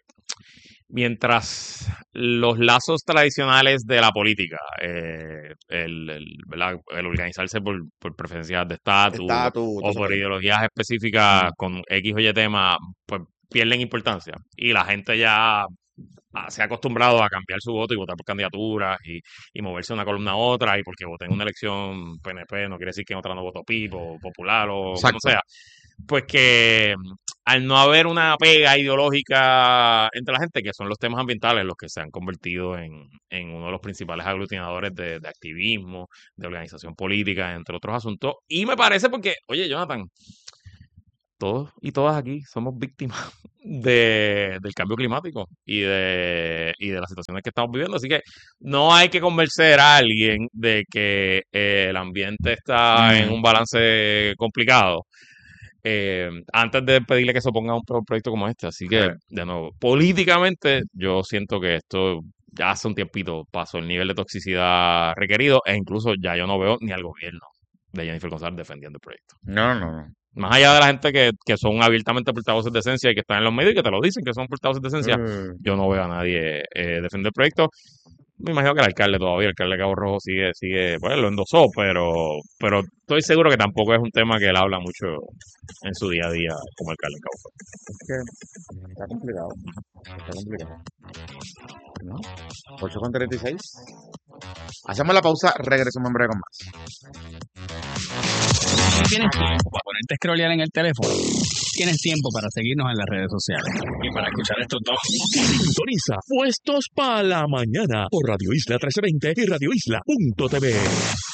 mientras los lazos tradicionales de la política, eh, el, el, ¿verdad? El organizarse por, por preferencias de estatus Estatus, todo o ese por rollo. ideologías específicas Ujú. con X o Y tema, pues pierden importancia. Y la gente ya ah, se ha acostumbrado a cambiar su voto y votar por candidaturas y, y moverse de una columna a otra, y porque voté en una elección P N P no quiere decir que en otra no voto P I P o Popular o como Exacto. sea. pues que al no haber una pega ideológica entre la gente, que son los temas ambientales los que se han convertido en, en uno de los principales aglutinadores de, de activismo, de organización política, entre otros asuntos. Y me parece porque, oye, Jonathan, todos y todas aquí somos víctimas de, del cambio climático y de, y de las situaciones que estamos viviendo. Así que no hay que convencer a alguien de que eh, el ambiente está en un balance complicado eh, antes de pedirle que se oponga a un pro- proyecto como este. Así que, de nuevo, políticamente yo siento que esto ya hace un tiempito pasó el nivel de toxicidad requerido e incluso ya yo no veo ni al gobierno de Jennifer González defendiendo el proyecto. No, no, no. Más allá de la gente que, que son abiertamente portavoces de esencia y que están en los medios y que te lo dicen que son portavoces de esencia, Mm. yo no veo a nadie eh, defender el proyecto. Me imagino que el alcalde todavía, el alcalde de Cabo Rojo sigue, sigue, pues lo endosó, pero, pero estoy seguro que tampoco es un tema que él habla mucho en su día a día como alcalde de Cabo Rojo. Es que está complicado. Está complicado. ¿No? ocho con treinta y seis. Hacemos la pausa, regresamos en breve con más. Si tienes tiempo para ponerte a scrollear en el teléfono, tienes tiempo para seguirnos en las redes sociales y para escuchar estos dos. Sintoniza Puestos para la Mañana por Radio Isla trece veinte y radio isla punto t v.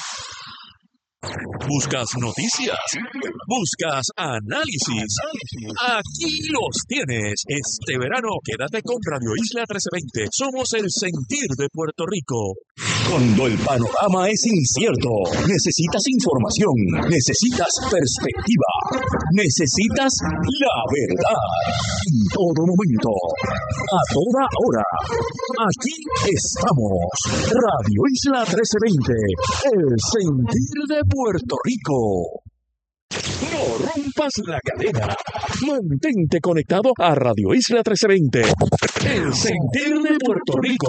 ¿Buscas noticias? ¿Buscas análisis? Aquí los tienes. Este verano quédate con Radio Isla trece veinte. Somos el sentir de Puerto Rico. Cuando el panorama es incierto, necesitas información, necesitas perspectiva, necesitas la verdad. En todo momento, a toda hora. Aquí estamos. Radio Isla trece veinte. El sentir de Puerto Rico. No rompas la cadena. Mantente conectado a Radio Isla trece veinte. El sentir de Puerto Rico.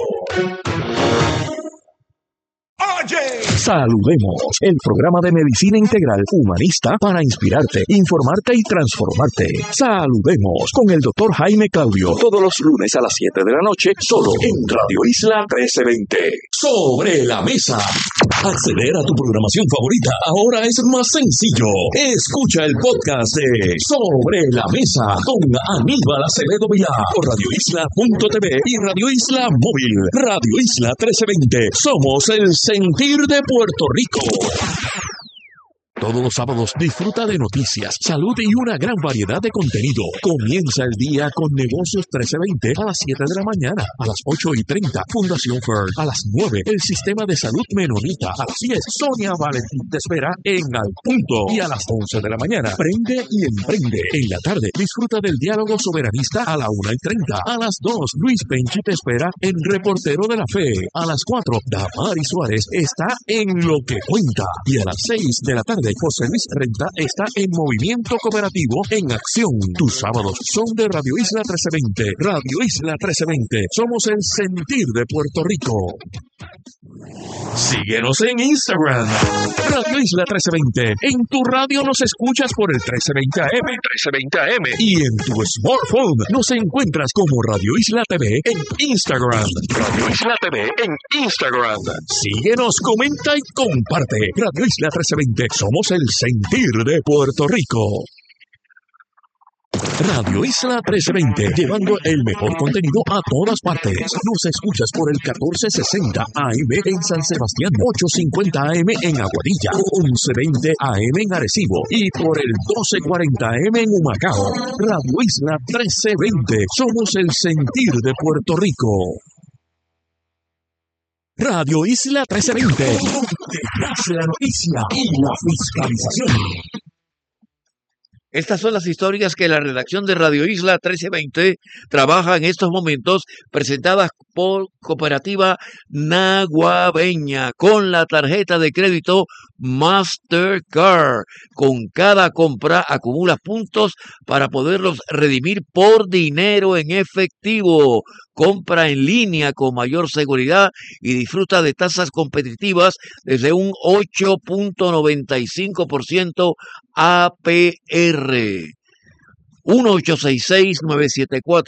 Oye, saludemos el programa de medicina integral humanista para inspirarte, informarte y transformarte. Saludemos con el doctor Jaime Claudio todos los lunes a las siete de la noche, solo en Radio Isla trece veinte. Sobre la mesa. Acceder a tu programación favorita ahora es más sencillo. Escucha el podcast de Sobre la Mesa con Aníbal Acevedo Vilá por radio isla punto t v y Radio Isla Móvil. Radio Isla trece veinte. Somos el sentir de Puerto Rico. Todos los sábados disfruta de noticias, salud y una gran variedad de contenido. Comienza el día con Negocios trece veinte a las siete de la mañana. A las ocho y treinta, Fundación Fern. A las nueve, el Sistema de Salud Menonita. A las diez, Sonia Valentín te espera en Al Punto. Y a las once de la mañana, Prende y Emprende. En la tarde, disfruta del diálogo soberanista a la una y treinta. A las dos, Luis Penchi te espera en Reportero de la Fe. A las cuatro, Damari Suárez está en Lo que Cuenta. Y a las seis de la tarde, José Luis Renta está en Movimiento Cooperativo en Acción. Tus sábados son de Radio Isla trece veinte. Radio Isla trece veinte. Somos el sentir de Puerto Rico. Síguenos en Instagram. Radio Isla trece veinte. En tu radio nos escuchas por el trece veinte A M. trece veinte A M. Y en tu smartphone nos encuentras como Radio Isla T V en Instagram. Radio Isla T V en Instagram. Síguenos, comenta y comparte. Radio Isla trece veinte. Somos el sentir de Puerto Rico. Radio Isla trece veinte, llevando el mejor contenido a todas partes. Nos escuchas por el catorce sesenta A M en San Sebastián, ochocientos cincuenta A M en Aguadilla, once veinte A M en Arecibo y por el doce cuarenta A M en Humacao. Radio Isla trece veinte, somos el sentir de Puerto Rico. Radio Isla trece veinte, donde nace la noticia y la fiscalización. Estas son las historias que la redacción de Radio Isla trece veinte trabaja en estos momentos, presentadas por Cooperativa Naguabeña con la tarjeta de crédito Mastercard. Con cada compra acumulas puntos para poderlos redimir por dinero en efectivo. Compra en línea con mayor seguridad y disfruta de tasas competitivas desde un ocho punto noventa y cinco por ciento A P R. uno ocho seis seis, nueve siete cuatro,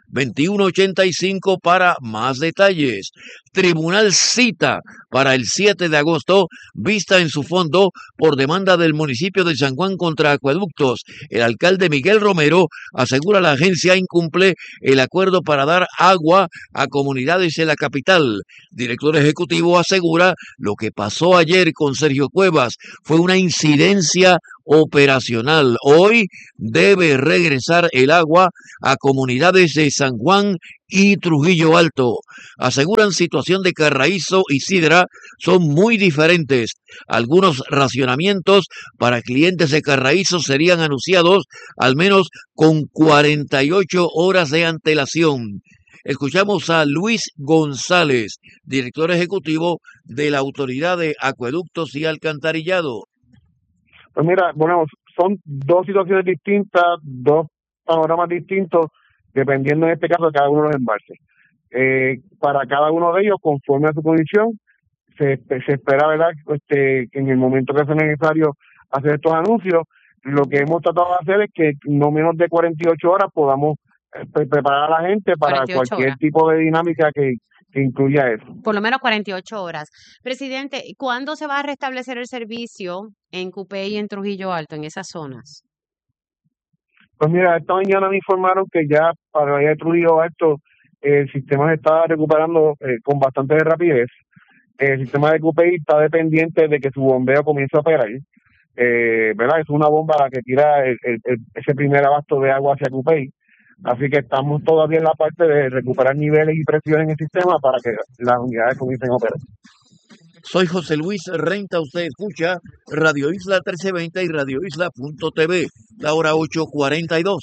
veintiuno ochenta y cinco para más detalles. Tribunal cita para el siete de agosto, vista en su fondo por demanda del municipio de San Juan contra Acueductos. El alcalde Miguel Romero asegura la agencia incumple el acuerdo para dar agua a comunidades en la capital. Director ejecutivo asegura lo que pasó ayer con Sergio Cuevas fue una incidencia operacional. Hoy debe regresar el agua a comunidades de San Juan y Trujillo Alto. Aseguran situación de Carraízo y Sidra son muy diferentes. Algunos racionamientos para clientes de Carraízo serían anunciados al menos con cuarenta y ocho horas de antelación. Escuchamos a Luis González, director ejecutivo de la Autoridad de Acueductos y Alcantarillado. Pues mira, bueno, son dos situaciones distintas, dos panoramas distintos, dependiendo en este caso de cada uno de los embalses. Eh, para cada uno de ellos, conforme a su condición, se, se espera, ¿verdad?, este, que en el momento que sea necesario hacer estos anuncios. Lo que hemos tratado de hacer es que no menos de cuarenta y ocho horas podamos eh, preparar a la gente para cualquier horas. tipo de dinámica que, que incluya eso. Por lo menos cuarenta y ocho horas. Presidente, ¿cuándo se va a restablecer el servicio en Cupey y en Trujillo Alto, en esas zonas? Pues mira, esta mañana me informaron que ya para allá de Trujillo Alto el sistema se está recuperando eh, con bastante rapidez. El sistema de Cupey está dependiente de que su bombeo comience a operar. Eh, ¿verdad? Es una bomba la que tira el, el, el, ese primer abasto de agua hacia Cupey. Así que estamos todavía en la parte de recuperar niveles y presiones en el sistema para que las unidades comiencen a operar. Soy José Luis Renta, usted escucha Radio Isla trece veinte y radio isla punto t v, la hora ocho cuarenta y dos.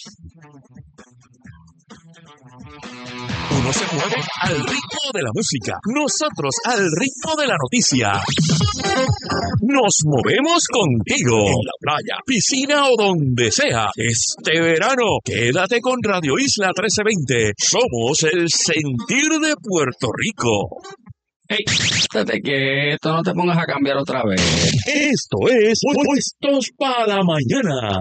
Uno se mueve al ritmo de la música, nosotros al ritmo de la noticia. Nos movemos contigo en la playa, piscina o donde sea. Este verano, quédate con Radio Isla trece veinte. Somos el sentir de Puerto Rico. Hey, estate quieto, no te pongas a cambiar otra vez. Esto es Puestos para Mañana.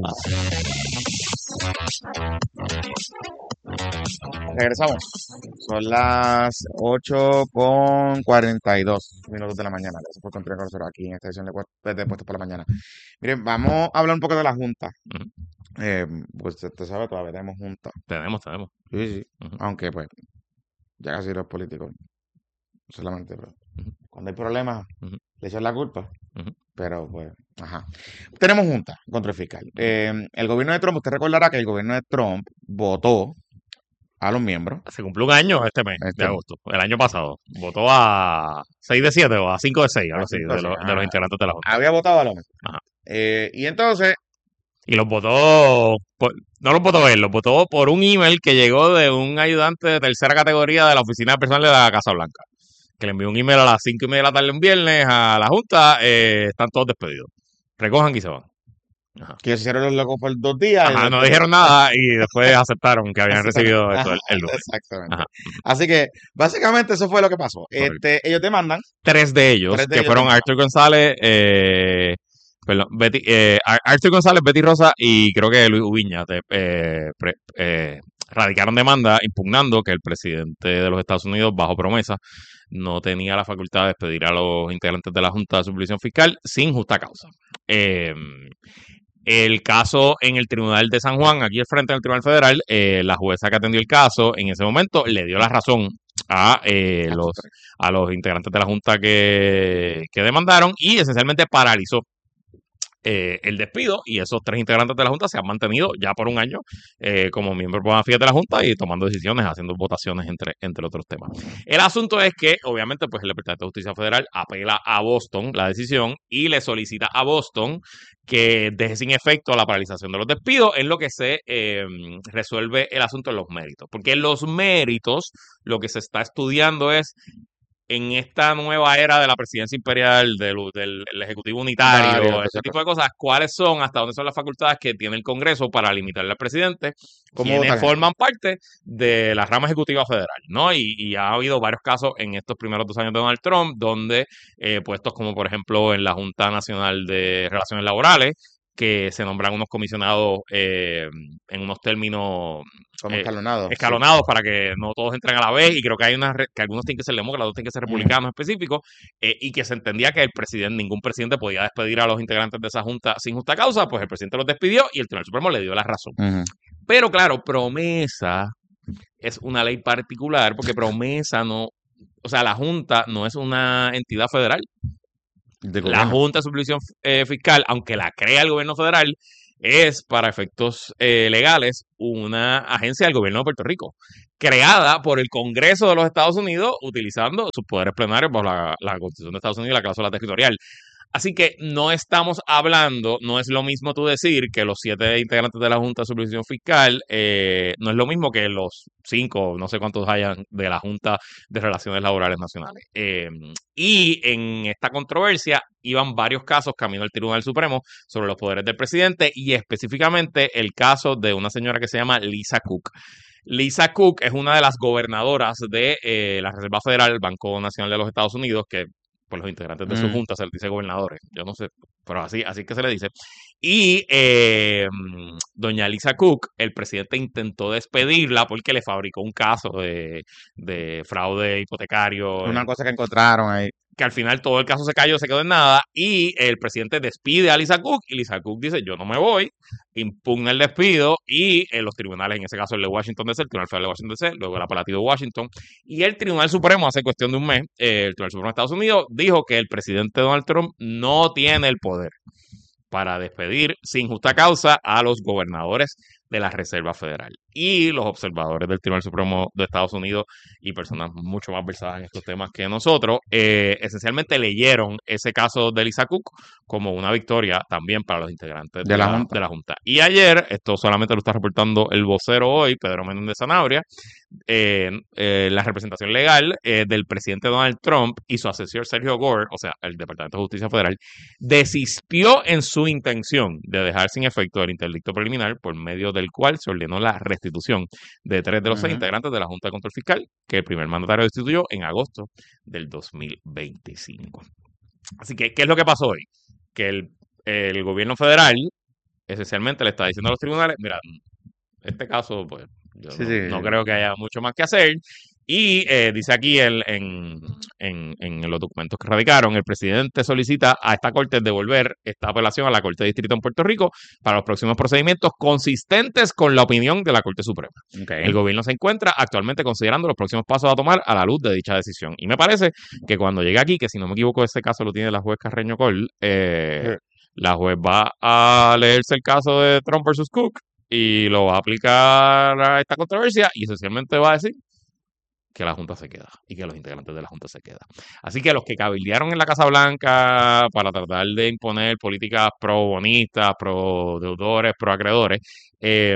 Regresamos. Son las ocho con cuarenta y dos minutos de la mañana. Gracias por continuar con nosotros aquí en esta edición de, Pu- de Puestos para la Mañana. Miren, vamos a hablar un poco de la Junta. Ujú. Eh, pues usted sabe, todavía tenemos Junta. Tenemos, tenemos. Sí, sí. Ujú. Aunque, pues, ya casi los políticos solamente, pero Ujú. cuando hay problemas, Ujú. le echan la culpa. Ujú. Pero, pues, ajá. Tenemos Junta contra el fiscal. Eh, el gobierno de Trump, usted recordará que el gobierno de Trump votó a los miembros. Se cumplió un año este mes Este de agosto, el año pasado. Votó a seis de siete o a cinco de seis, algo A así, cinco de de, los- seis, de los ajá. integrantes de la Junta. Había votado a los miembros. Ajá. Eh, y entonces, Y los votó, por- no los votó él, los votó por un email que llegó de un ayudante de tercera categoría de la oficina personal de la Casa Blanca, que le envió un email a las cinco y media de la tarde un viernes a la Junta, eh, están todos despedidos. Recojan y se van. Ajá. que se hicieron los locos por dos días. y Ajá, no después- dijeron nada y después aceptaron que habían Así- recibido esto Ajá, el, el lunes. Exactamente. Ajá. Así que, básicamente, eso fue lo que pasó. Correcto. Este, ellos demandan. Tres de ellos, Tres de que ellos fueron demandan. Arthur González, eh, perdón, Betty, eh, Ar- Arthur González, Betty Rosa y creo que Luis Ubiña de- eh, pre- eh, radicaron demanda impugnando que el presidente de los Estados Unidos, bajo promesa, no tenía la facultad de despedir a los integrantes de la Junta de Supervisión Fiscal sin justa causa. Eh, el caso en el Tribunal de San Juan, aquí al frente del Tribunal Federal, eh, la jueza que atendió el caso en ese momento le dio la razón a eh, los a los integrantes de la Junta que, que demandaron y esencialmente paralizó eh, el despido, y esos tres integrantes de la Junta se han mantenido ya por un año eh, como miembros bona fide de la Junta y tomando decisiones, haciendo votaciones entre, entre otros temas. El asunto es que, obviamente, pues el Departamento de Justicia Federal apela a Boston la decisión y le solicita a Boston que deje sin efecto la paralización de los despidos, en lo que se eh, resuelve el asunto en los méritos. Porque en los méritos lo que se está estudiando es, en esta nueva era de la presidencia imperial, del, del el ejecutivo unitario, Unitario, ese tipo de cosas, ¿cuáles son, hasta dónde son las facultades que tiene el Congreso para limitarle al presidente? ¿Cómo Quienes votar? forman parte de la rama ejecutiva federal, ¿no? Y, y ha habido varios casos en estos primeros dos años de Donald Trump, donde eh, puestos como, por ejemplo, en la Junta Nacional de Relaciones Laborales, que se nombran unos comisionados eh, en unos términos Como eh, escalonados. sí. escalonados para que no todos entren a la vez, y creo que hay unas re- que algunos tienen que ser demócratas, otros tienen que ser republicanos específicos, eh, y que se entendía que el presidente, ningún presidente podía despedir a los integrantes de esa junta sin justa causa, pues el presidente los despidió y el Tribunal Supremo le dio la razón. Ujú. Pero claro, promesa es una ley particular porque promesa no, o sea, la junta no es una entidad federal. De La gobierno. Junta de Supervisión eh, Fiscal, aunque la crea el gobierno federal, es para efectos eh, legales una agencia del gobierno de Puerto Rico, creada por el Congreso de los Estados Unidos utilizando sus poderes plenarios bajo la, la Constitución de Estados Unidos y la cláusula territorial. Así que no estamos hablando, no es lo mismo tú decir que los siete integrantes de la Junta de Supervisión Fiscal, eh, no es lo mismo que los cinco, no sé cuántos hayan, de la Junta de Relaciones Laborales Nacionales. Eh, y en esta controversia iban varios casos camino al Tribunal Supremo sobre los poderes del presidente, y específicamente el caso de una señora que se llama Lisa Cook. Lisa Cook es una de las gobernadoras de eh, la Reserva Federal, el Banco Nacional de los Estados Unidos, que por los integrantes de su Mm. junta se les dice gobernadores. Yo no sé, pero así, así que se le dice. Y eh, doña Lisa Cook, el presidente intentó despedirla porque le fabricó un caso de, de fraude hipotecario, Una eh, cosa que encontraron ahí. que al final todo el caso se cayó, se quedó en nada, y el presidente despide a Lisa Cook, y Lisa Cook dice, yo no me voy, impugna el despido, y en los tribunales, en ese caso el de Washington D C, el Tribunal Federal de Washington D C, luego el apelativo de Washington, y el Tribunal Supremo, hace cuestión de un mes, eh, el Tribunal Supremo de Estados Unidos dijo que el presidente Donald Trump no tiene el poder para despedir sin justa causa a los gobernadores de la Reserva Federal. Y los observadores del Tribunal Supremo de Estados Unidos y personas mucho más versadas en estos temas que nosotros, eh, esencialmente leyeron ese caso de Lisa Cook como una victoria también para los integrantes de, De la la, Junta. de la Junta. Y ayer, esto solamente lo está reportando el vocero hoy, Pedro Menéndez Sanabria, eh, eh, la representación legal eh, del presidente Donald Trump y su asesor Sergio Gore, o sea, el Departamento de Justicia Federal, desistió en su intención de dejar sin efecto el interdicto preliminar por medio del cual se ordenó la restitución de tres de los seis Ujú. integrantes de la Junta de Control Fiscal que el primer mandatario destituyó en agosto del dos mil veinticinco. Así que, ¿qué es lo que pasó hoy? Que el, el gobierno federal esencialmente le está diciendo a los tribunales, mira, este caso, pues, yo Sí, no, sí. no creo que haya mucho más que hacer. Y eh, dice aquí el- en, en, en los documentos que radicaron, el presidente solicita a esta corte devolver esta apelación a la Corte de Distrito en Puerto Rico para los próximos procedimientos consistentes con la opinión de la Corte Suprema. Ok. El gobierno se encuentra actualmente considerando los próximos pasos a tomar a la luz de dicha decisión. Y me parece que cuando llegue aquí, que si no me equivoco, este caso lo tiene la juez Carreño Col, eh, la juez va a leerse el caso de Trump versus Cook y lo va a aplicar a esta controversia y esencialmente va a decir que la Junta se queda y que los integrantes de la Junta se quedan. Así que los que cabildearon en la Casa Blanca para tratar de imponer políticas pro bonistas, pro deudores, pro acreedores, eh,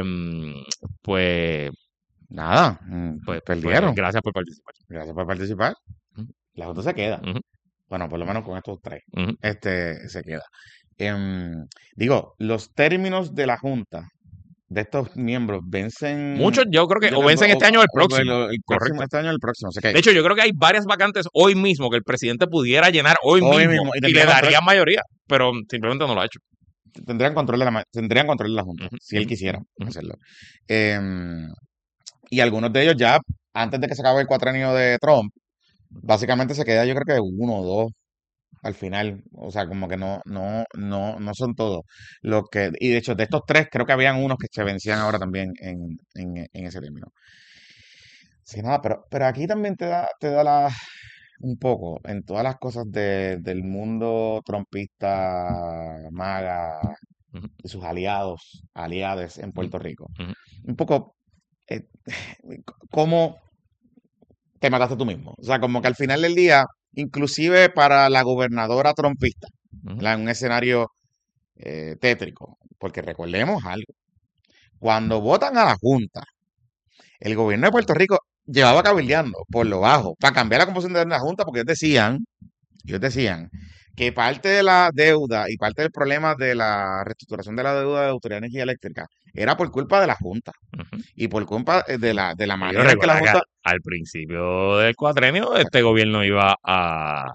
pues, Nada, mm, pues, pues, perdieron. gracias por participar. Gracias por participar. Ujú. La Junta se queda. Ujú, Bueno, por lo menos con estos tres. ujú. Este se queda. Em, digo, los términos de la Junta, de estos miembros, vencen. Muchos, yo creo que yo o creo vencen o- este año o el o próximo. el- el próximo, Correcto. este año o el próximo. O sea que De hecho, yo creo que hay varias vacantes hoy mismo que el presidente pudiera llenar hoy, Hoy mismo, mismo, y y tendría le control. daría mayoría, pero simplemente no lo ha hecho. tendrían control de la, ma- tendrían control de la Junta, Ujú, si él ujú, quisiera ujú. hacerlo. Em, y algunos de ellos ya, antes de que se acabe el cuatrenio de Trump, básicamente se queda yo creo que uno o dos al final. O sea, como que no, no, no, no son todos. Los que, y de hecho, de estos tres, creo que habían unos que se vencían ahora también en, en, en ese término. Sí, nada, pero, pero aquí también te da, te da la, un poco en todas las cosas de- del mundo trompista, maga Ujú, y sus aliados, aliades en ujú, Puerto Rico. ujú. Un poco, eh, cómo te mataste tú mismo. O sea, como que al final del día, inclusive para la gobernadora trompista, Ujú. ¿verdad? En un escenario eh, tétrico, porque recordemos algo, cuando votan a la Junta, el gobierno de Puerto Rico llevaba cabildeando por lo bajo para cambiar la composición de la Junta, porque ellos decían, ellos decían que parte de la deuda y parte del problema de la reestructuración de la deuda de Autoridad de Energía Eléctrica era por culpa de la Junta Ujú. y por culpa eh, de la, de la Yo manera en que la recuerdo que Junta. al principio del cuatrenio este gobierno iba a,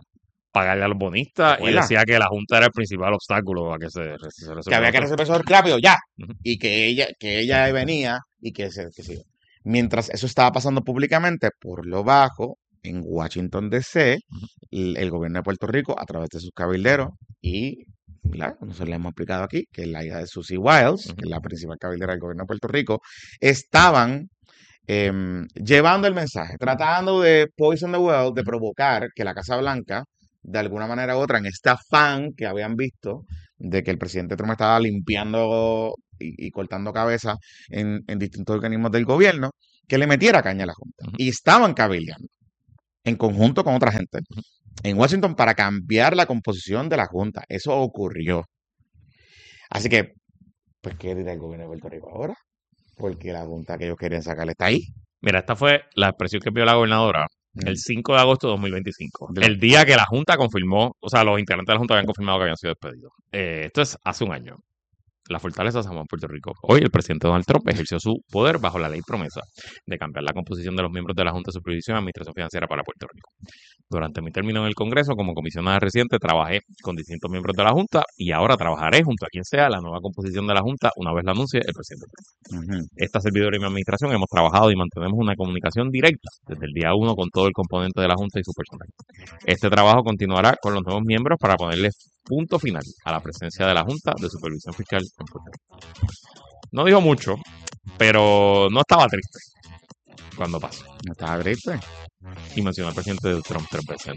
pagarle a los bonistas y Abuela. decía que la Junta era el principal obstáculo a que se, se resolviera. Que había que resolver eso rápido, ya. Ujú. Y que ella, que ella venía y que se, que se- Mientras eso estaba pasando públicamente, por lo bajo, en Washington, D C, el, el gobierno de Puerto Rico, a través de sus cabilderos, y ¿verdad? Nosotros le hemos explicado aquí que la hija de Susie Wiles, Ujú. que es la principal cabildera del gobierno de Puerto Rico, estaban em, llevando el mensaje, tratando de poison the well, de provocar que la Casa Blanca, de alguna manera u otra, en este afán que habían visto de que el presidente Trump estaba limpiando y, y cortando cabeza en, en distintos organismos del gobierno, que le metiera caña a la Junta. Ujú. Y estaban cabildeando en conjunto con otra gente Ujú. en Washington para cambiar la composición de la Junta. Eso ocurrió. Así que, pues, ¿qué dirá el gobierno de Puerto Rico ahora? Porque la Junta que ellos querían sacar está ahí. Mira, esta fue la expresión que pidió la gobernadora el Mm. cinco de agosto de dos mil veinticinco, De la- el día que la Junta confirmó, o sea, los integrantes de la Junta habían confirmado que habían sido despedidos. Eh, esto es hace un año. La fortaleza de San Juan, Puerto Rico. Hoy el presidente Donald Trump ejerció su poder bajo la ley promesa de cambiar la composición de los miembros de la Junta de Supervisión y Administración Financiera para Puerto Rico. Durante mi término en el Congreso como comisionada reciente trabajé con distintos miembros de la Junta y ahora trabajaré junto a quien sea la nueva composición de la Junta una vez la anuncie el presidente Trump. Ujú. Esta servidora y mi administración hemos trabajado y mantenemos una comunicación directa desde el día uno con todo el componente de la Junta y su personal. Este trabajo continuará con los nuevos miembros para ponerle punto final a la presencia de la Junta de Supervisión Fiscal en Puerto Rico. No dijo mucho, pero no estaba triste cuando pasó. No estaba triste. Y mencionó al presidente Trump tres veces.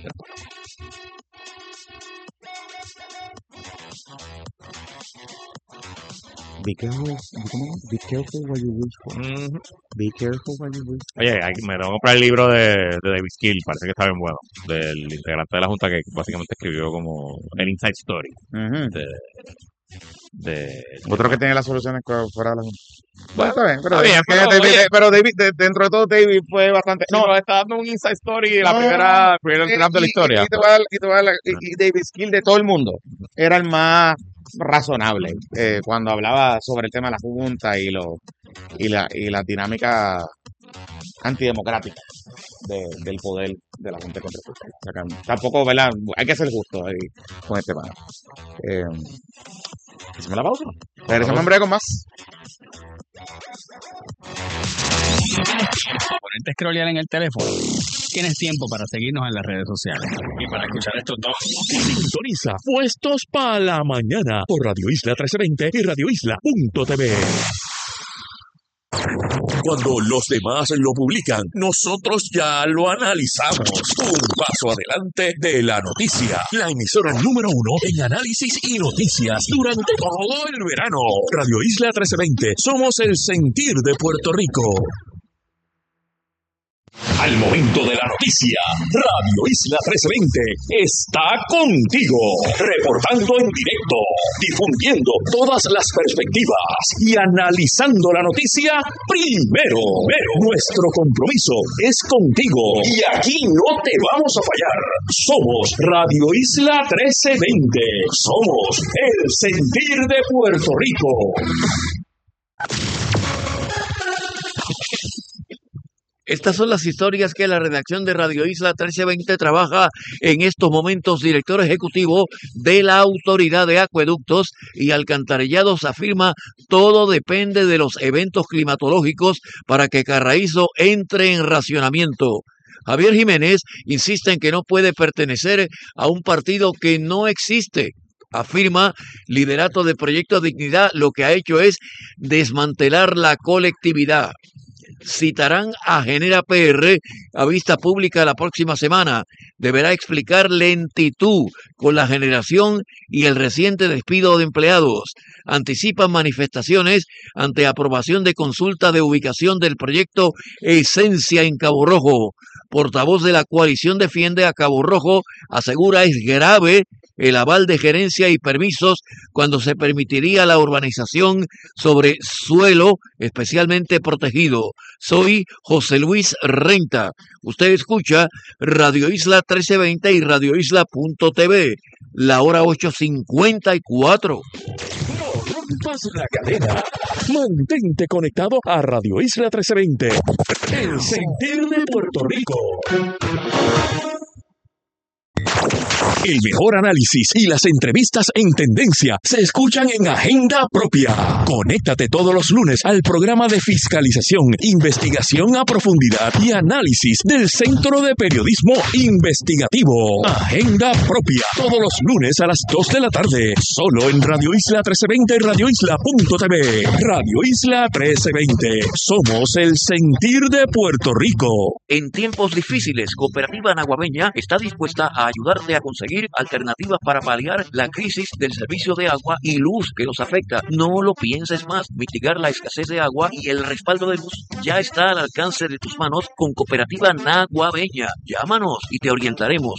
Be careful, ¿cómo? Be careful what you wish for. Ujú. Be careful what you wish for. Oye, hay- me tengo que comprar el libro de, de David Skill, parece que está bien bueno, del integrante de la Junta que básicamente escribió como el Inside Story Ujú. de... de Otro que tiene las soluciones co- fuera de la Junta. Bueno, está bien, pero, está bien, es que pero, David, oye. pero David, de- dentro de todo, David fue bastante. No, No, nos está dando un Inside Story de la No, primera, primer y, draft de la y- historia. y te voy a dar- y te voy a dar- y- y David Skill de todo el mundo era el más razonable eh, cuando hablaba sobre el tema de la Junta y lo y la y la dinámica antidemocrática de- del poder de la Junta contra el Puerto. O sea, que tampoco, ¿verdad? Hay que ser justo ahí con este tema. Eh, hacemos la pausa. Regresamos en breve con más. Ponerte a scrollear en el teléfono. Tienes tiempo para seguirnos en las redes sociales. Y para escuchar estos dos. Sintoniza Puestos para la Mañana por Radio Isla trece veinte y Radio Isla punto t v. Cuando los demás lo publican, nosotros ya lo analizamos. Un paso adelante de la noticia. La emisora número uno en análisis y noticias durante todo el verano. Radio Isla trece veinte. Somos el sentir de Puerto Rico. Al momento de la noticia, Radio Isla trece veinte está contigo, reportando en directo, difundiendo todas las perspectivas y analizando la noticia primero. Pero nuestro compromiso es contigo y aquí no te vamos a fallar. Somos Radio Isla trece veinte. Somos el sentir de Puerto Rico. Estas son las historias que la redacción de Radio Isla trece veinte trabaja en estos momentos. Director ejecutivo de la Autoridad de Acueductos y Alcantarillados afirma: todo depende de los eventos climatológicos para que Carraízo entre en racionamiento. Javier Jiménez insiste en que no puede pertenecer a un partido que no existe. Afirma: liderato de Proyecto Dignidad lo que ha hecho es desmantelar la colectividad. Citarán a Genera P R a vista pública la próxima semana. Deberá explicar lentitud con la generación y el reciente despido de empleados. Anticipan manifestaciones ante aprobación de consulta de ubicación del proyecto Esencia en Cabo Rojo. Portavoz de la coalición defiende a Cabo Rojo, asegura es grave el aval de gerencia y permisos cuando se permitiría la urbanización sobre suelo especialmente protegido. Soy José Luis Renta. Usted escucha Radio Isla trece veinte y Radio Isla punto t v. La hora ocho cincuenta y cuatro. No rompas la cadena. Mantente conectado a Radio Isla trece veinte. El sentir de Puerto Rico. El mejor análisis y las entrevistas en tendencia se escuchan en Agenda Propia. Conéctate todos los lunes al programa de fiscalización, investigación a profundidad y análisis del Centro de Periodismo Investigativo. Agenda Propia, todos los lunes a las dos de la tarde, solo en Radio Isla trece veinte, radio isla punto t v. Radio Isla trece veinte, somos el sentir de Puerto Rico. En tiempos difíciles, Cooperativa Naguabeña está dispuesta a ayudarte a conseguir alternativas para paliar la crisis del servicio de agua y luz que los afecta. No lo pienses más. Mitigar la escasez de agua y el respaldo de luz ya está al alcance de tus manos con Cooperativa Naguabeña. Llámanos y te orientaremos.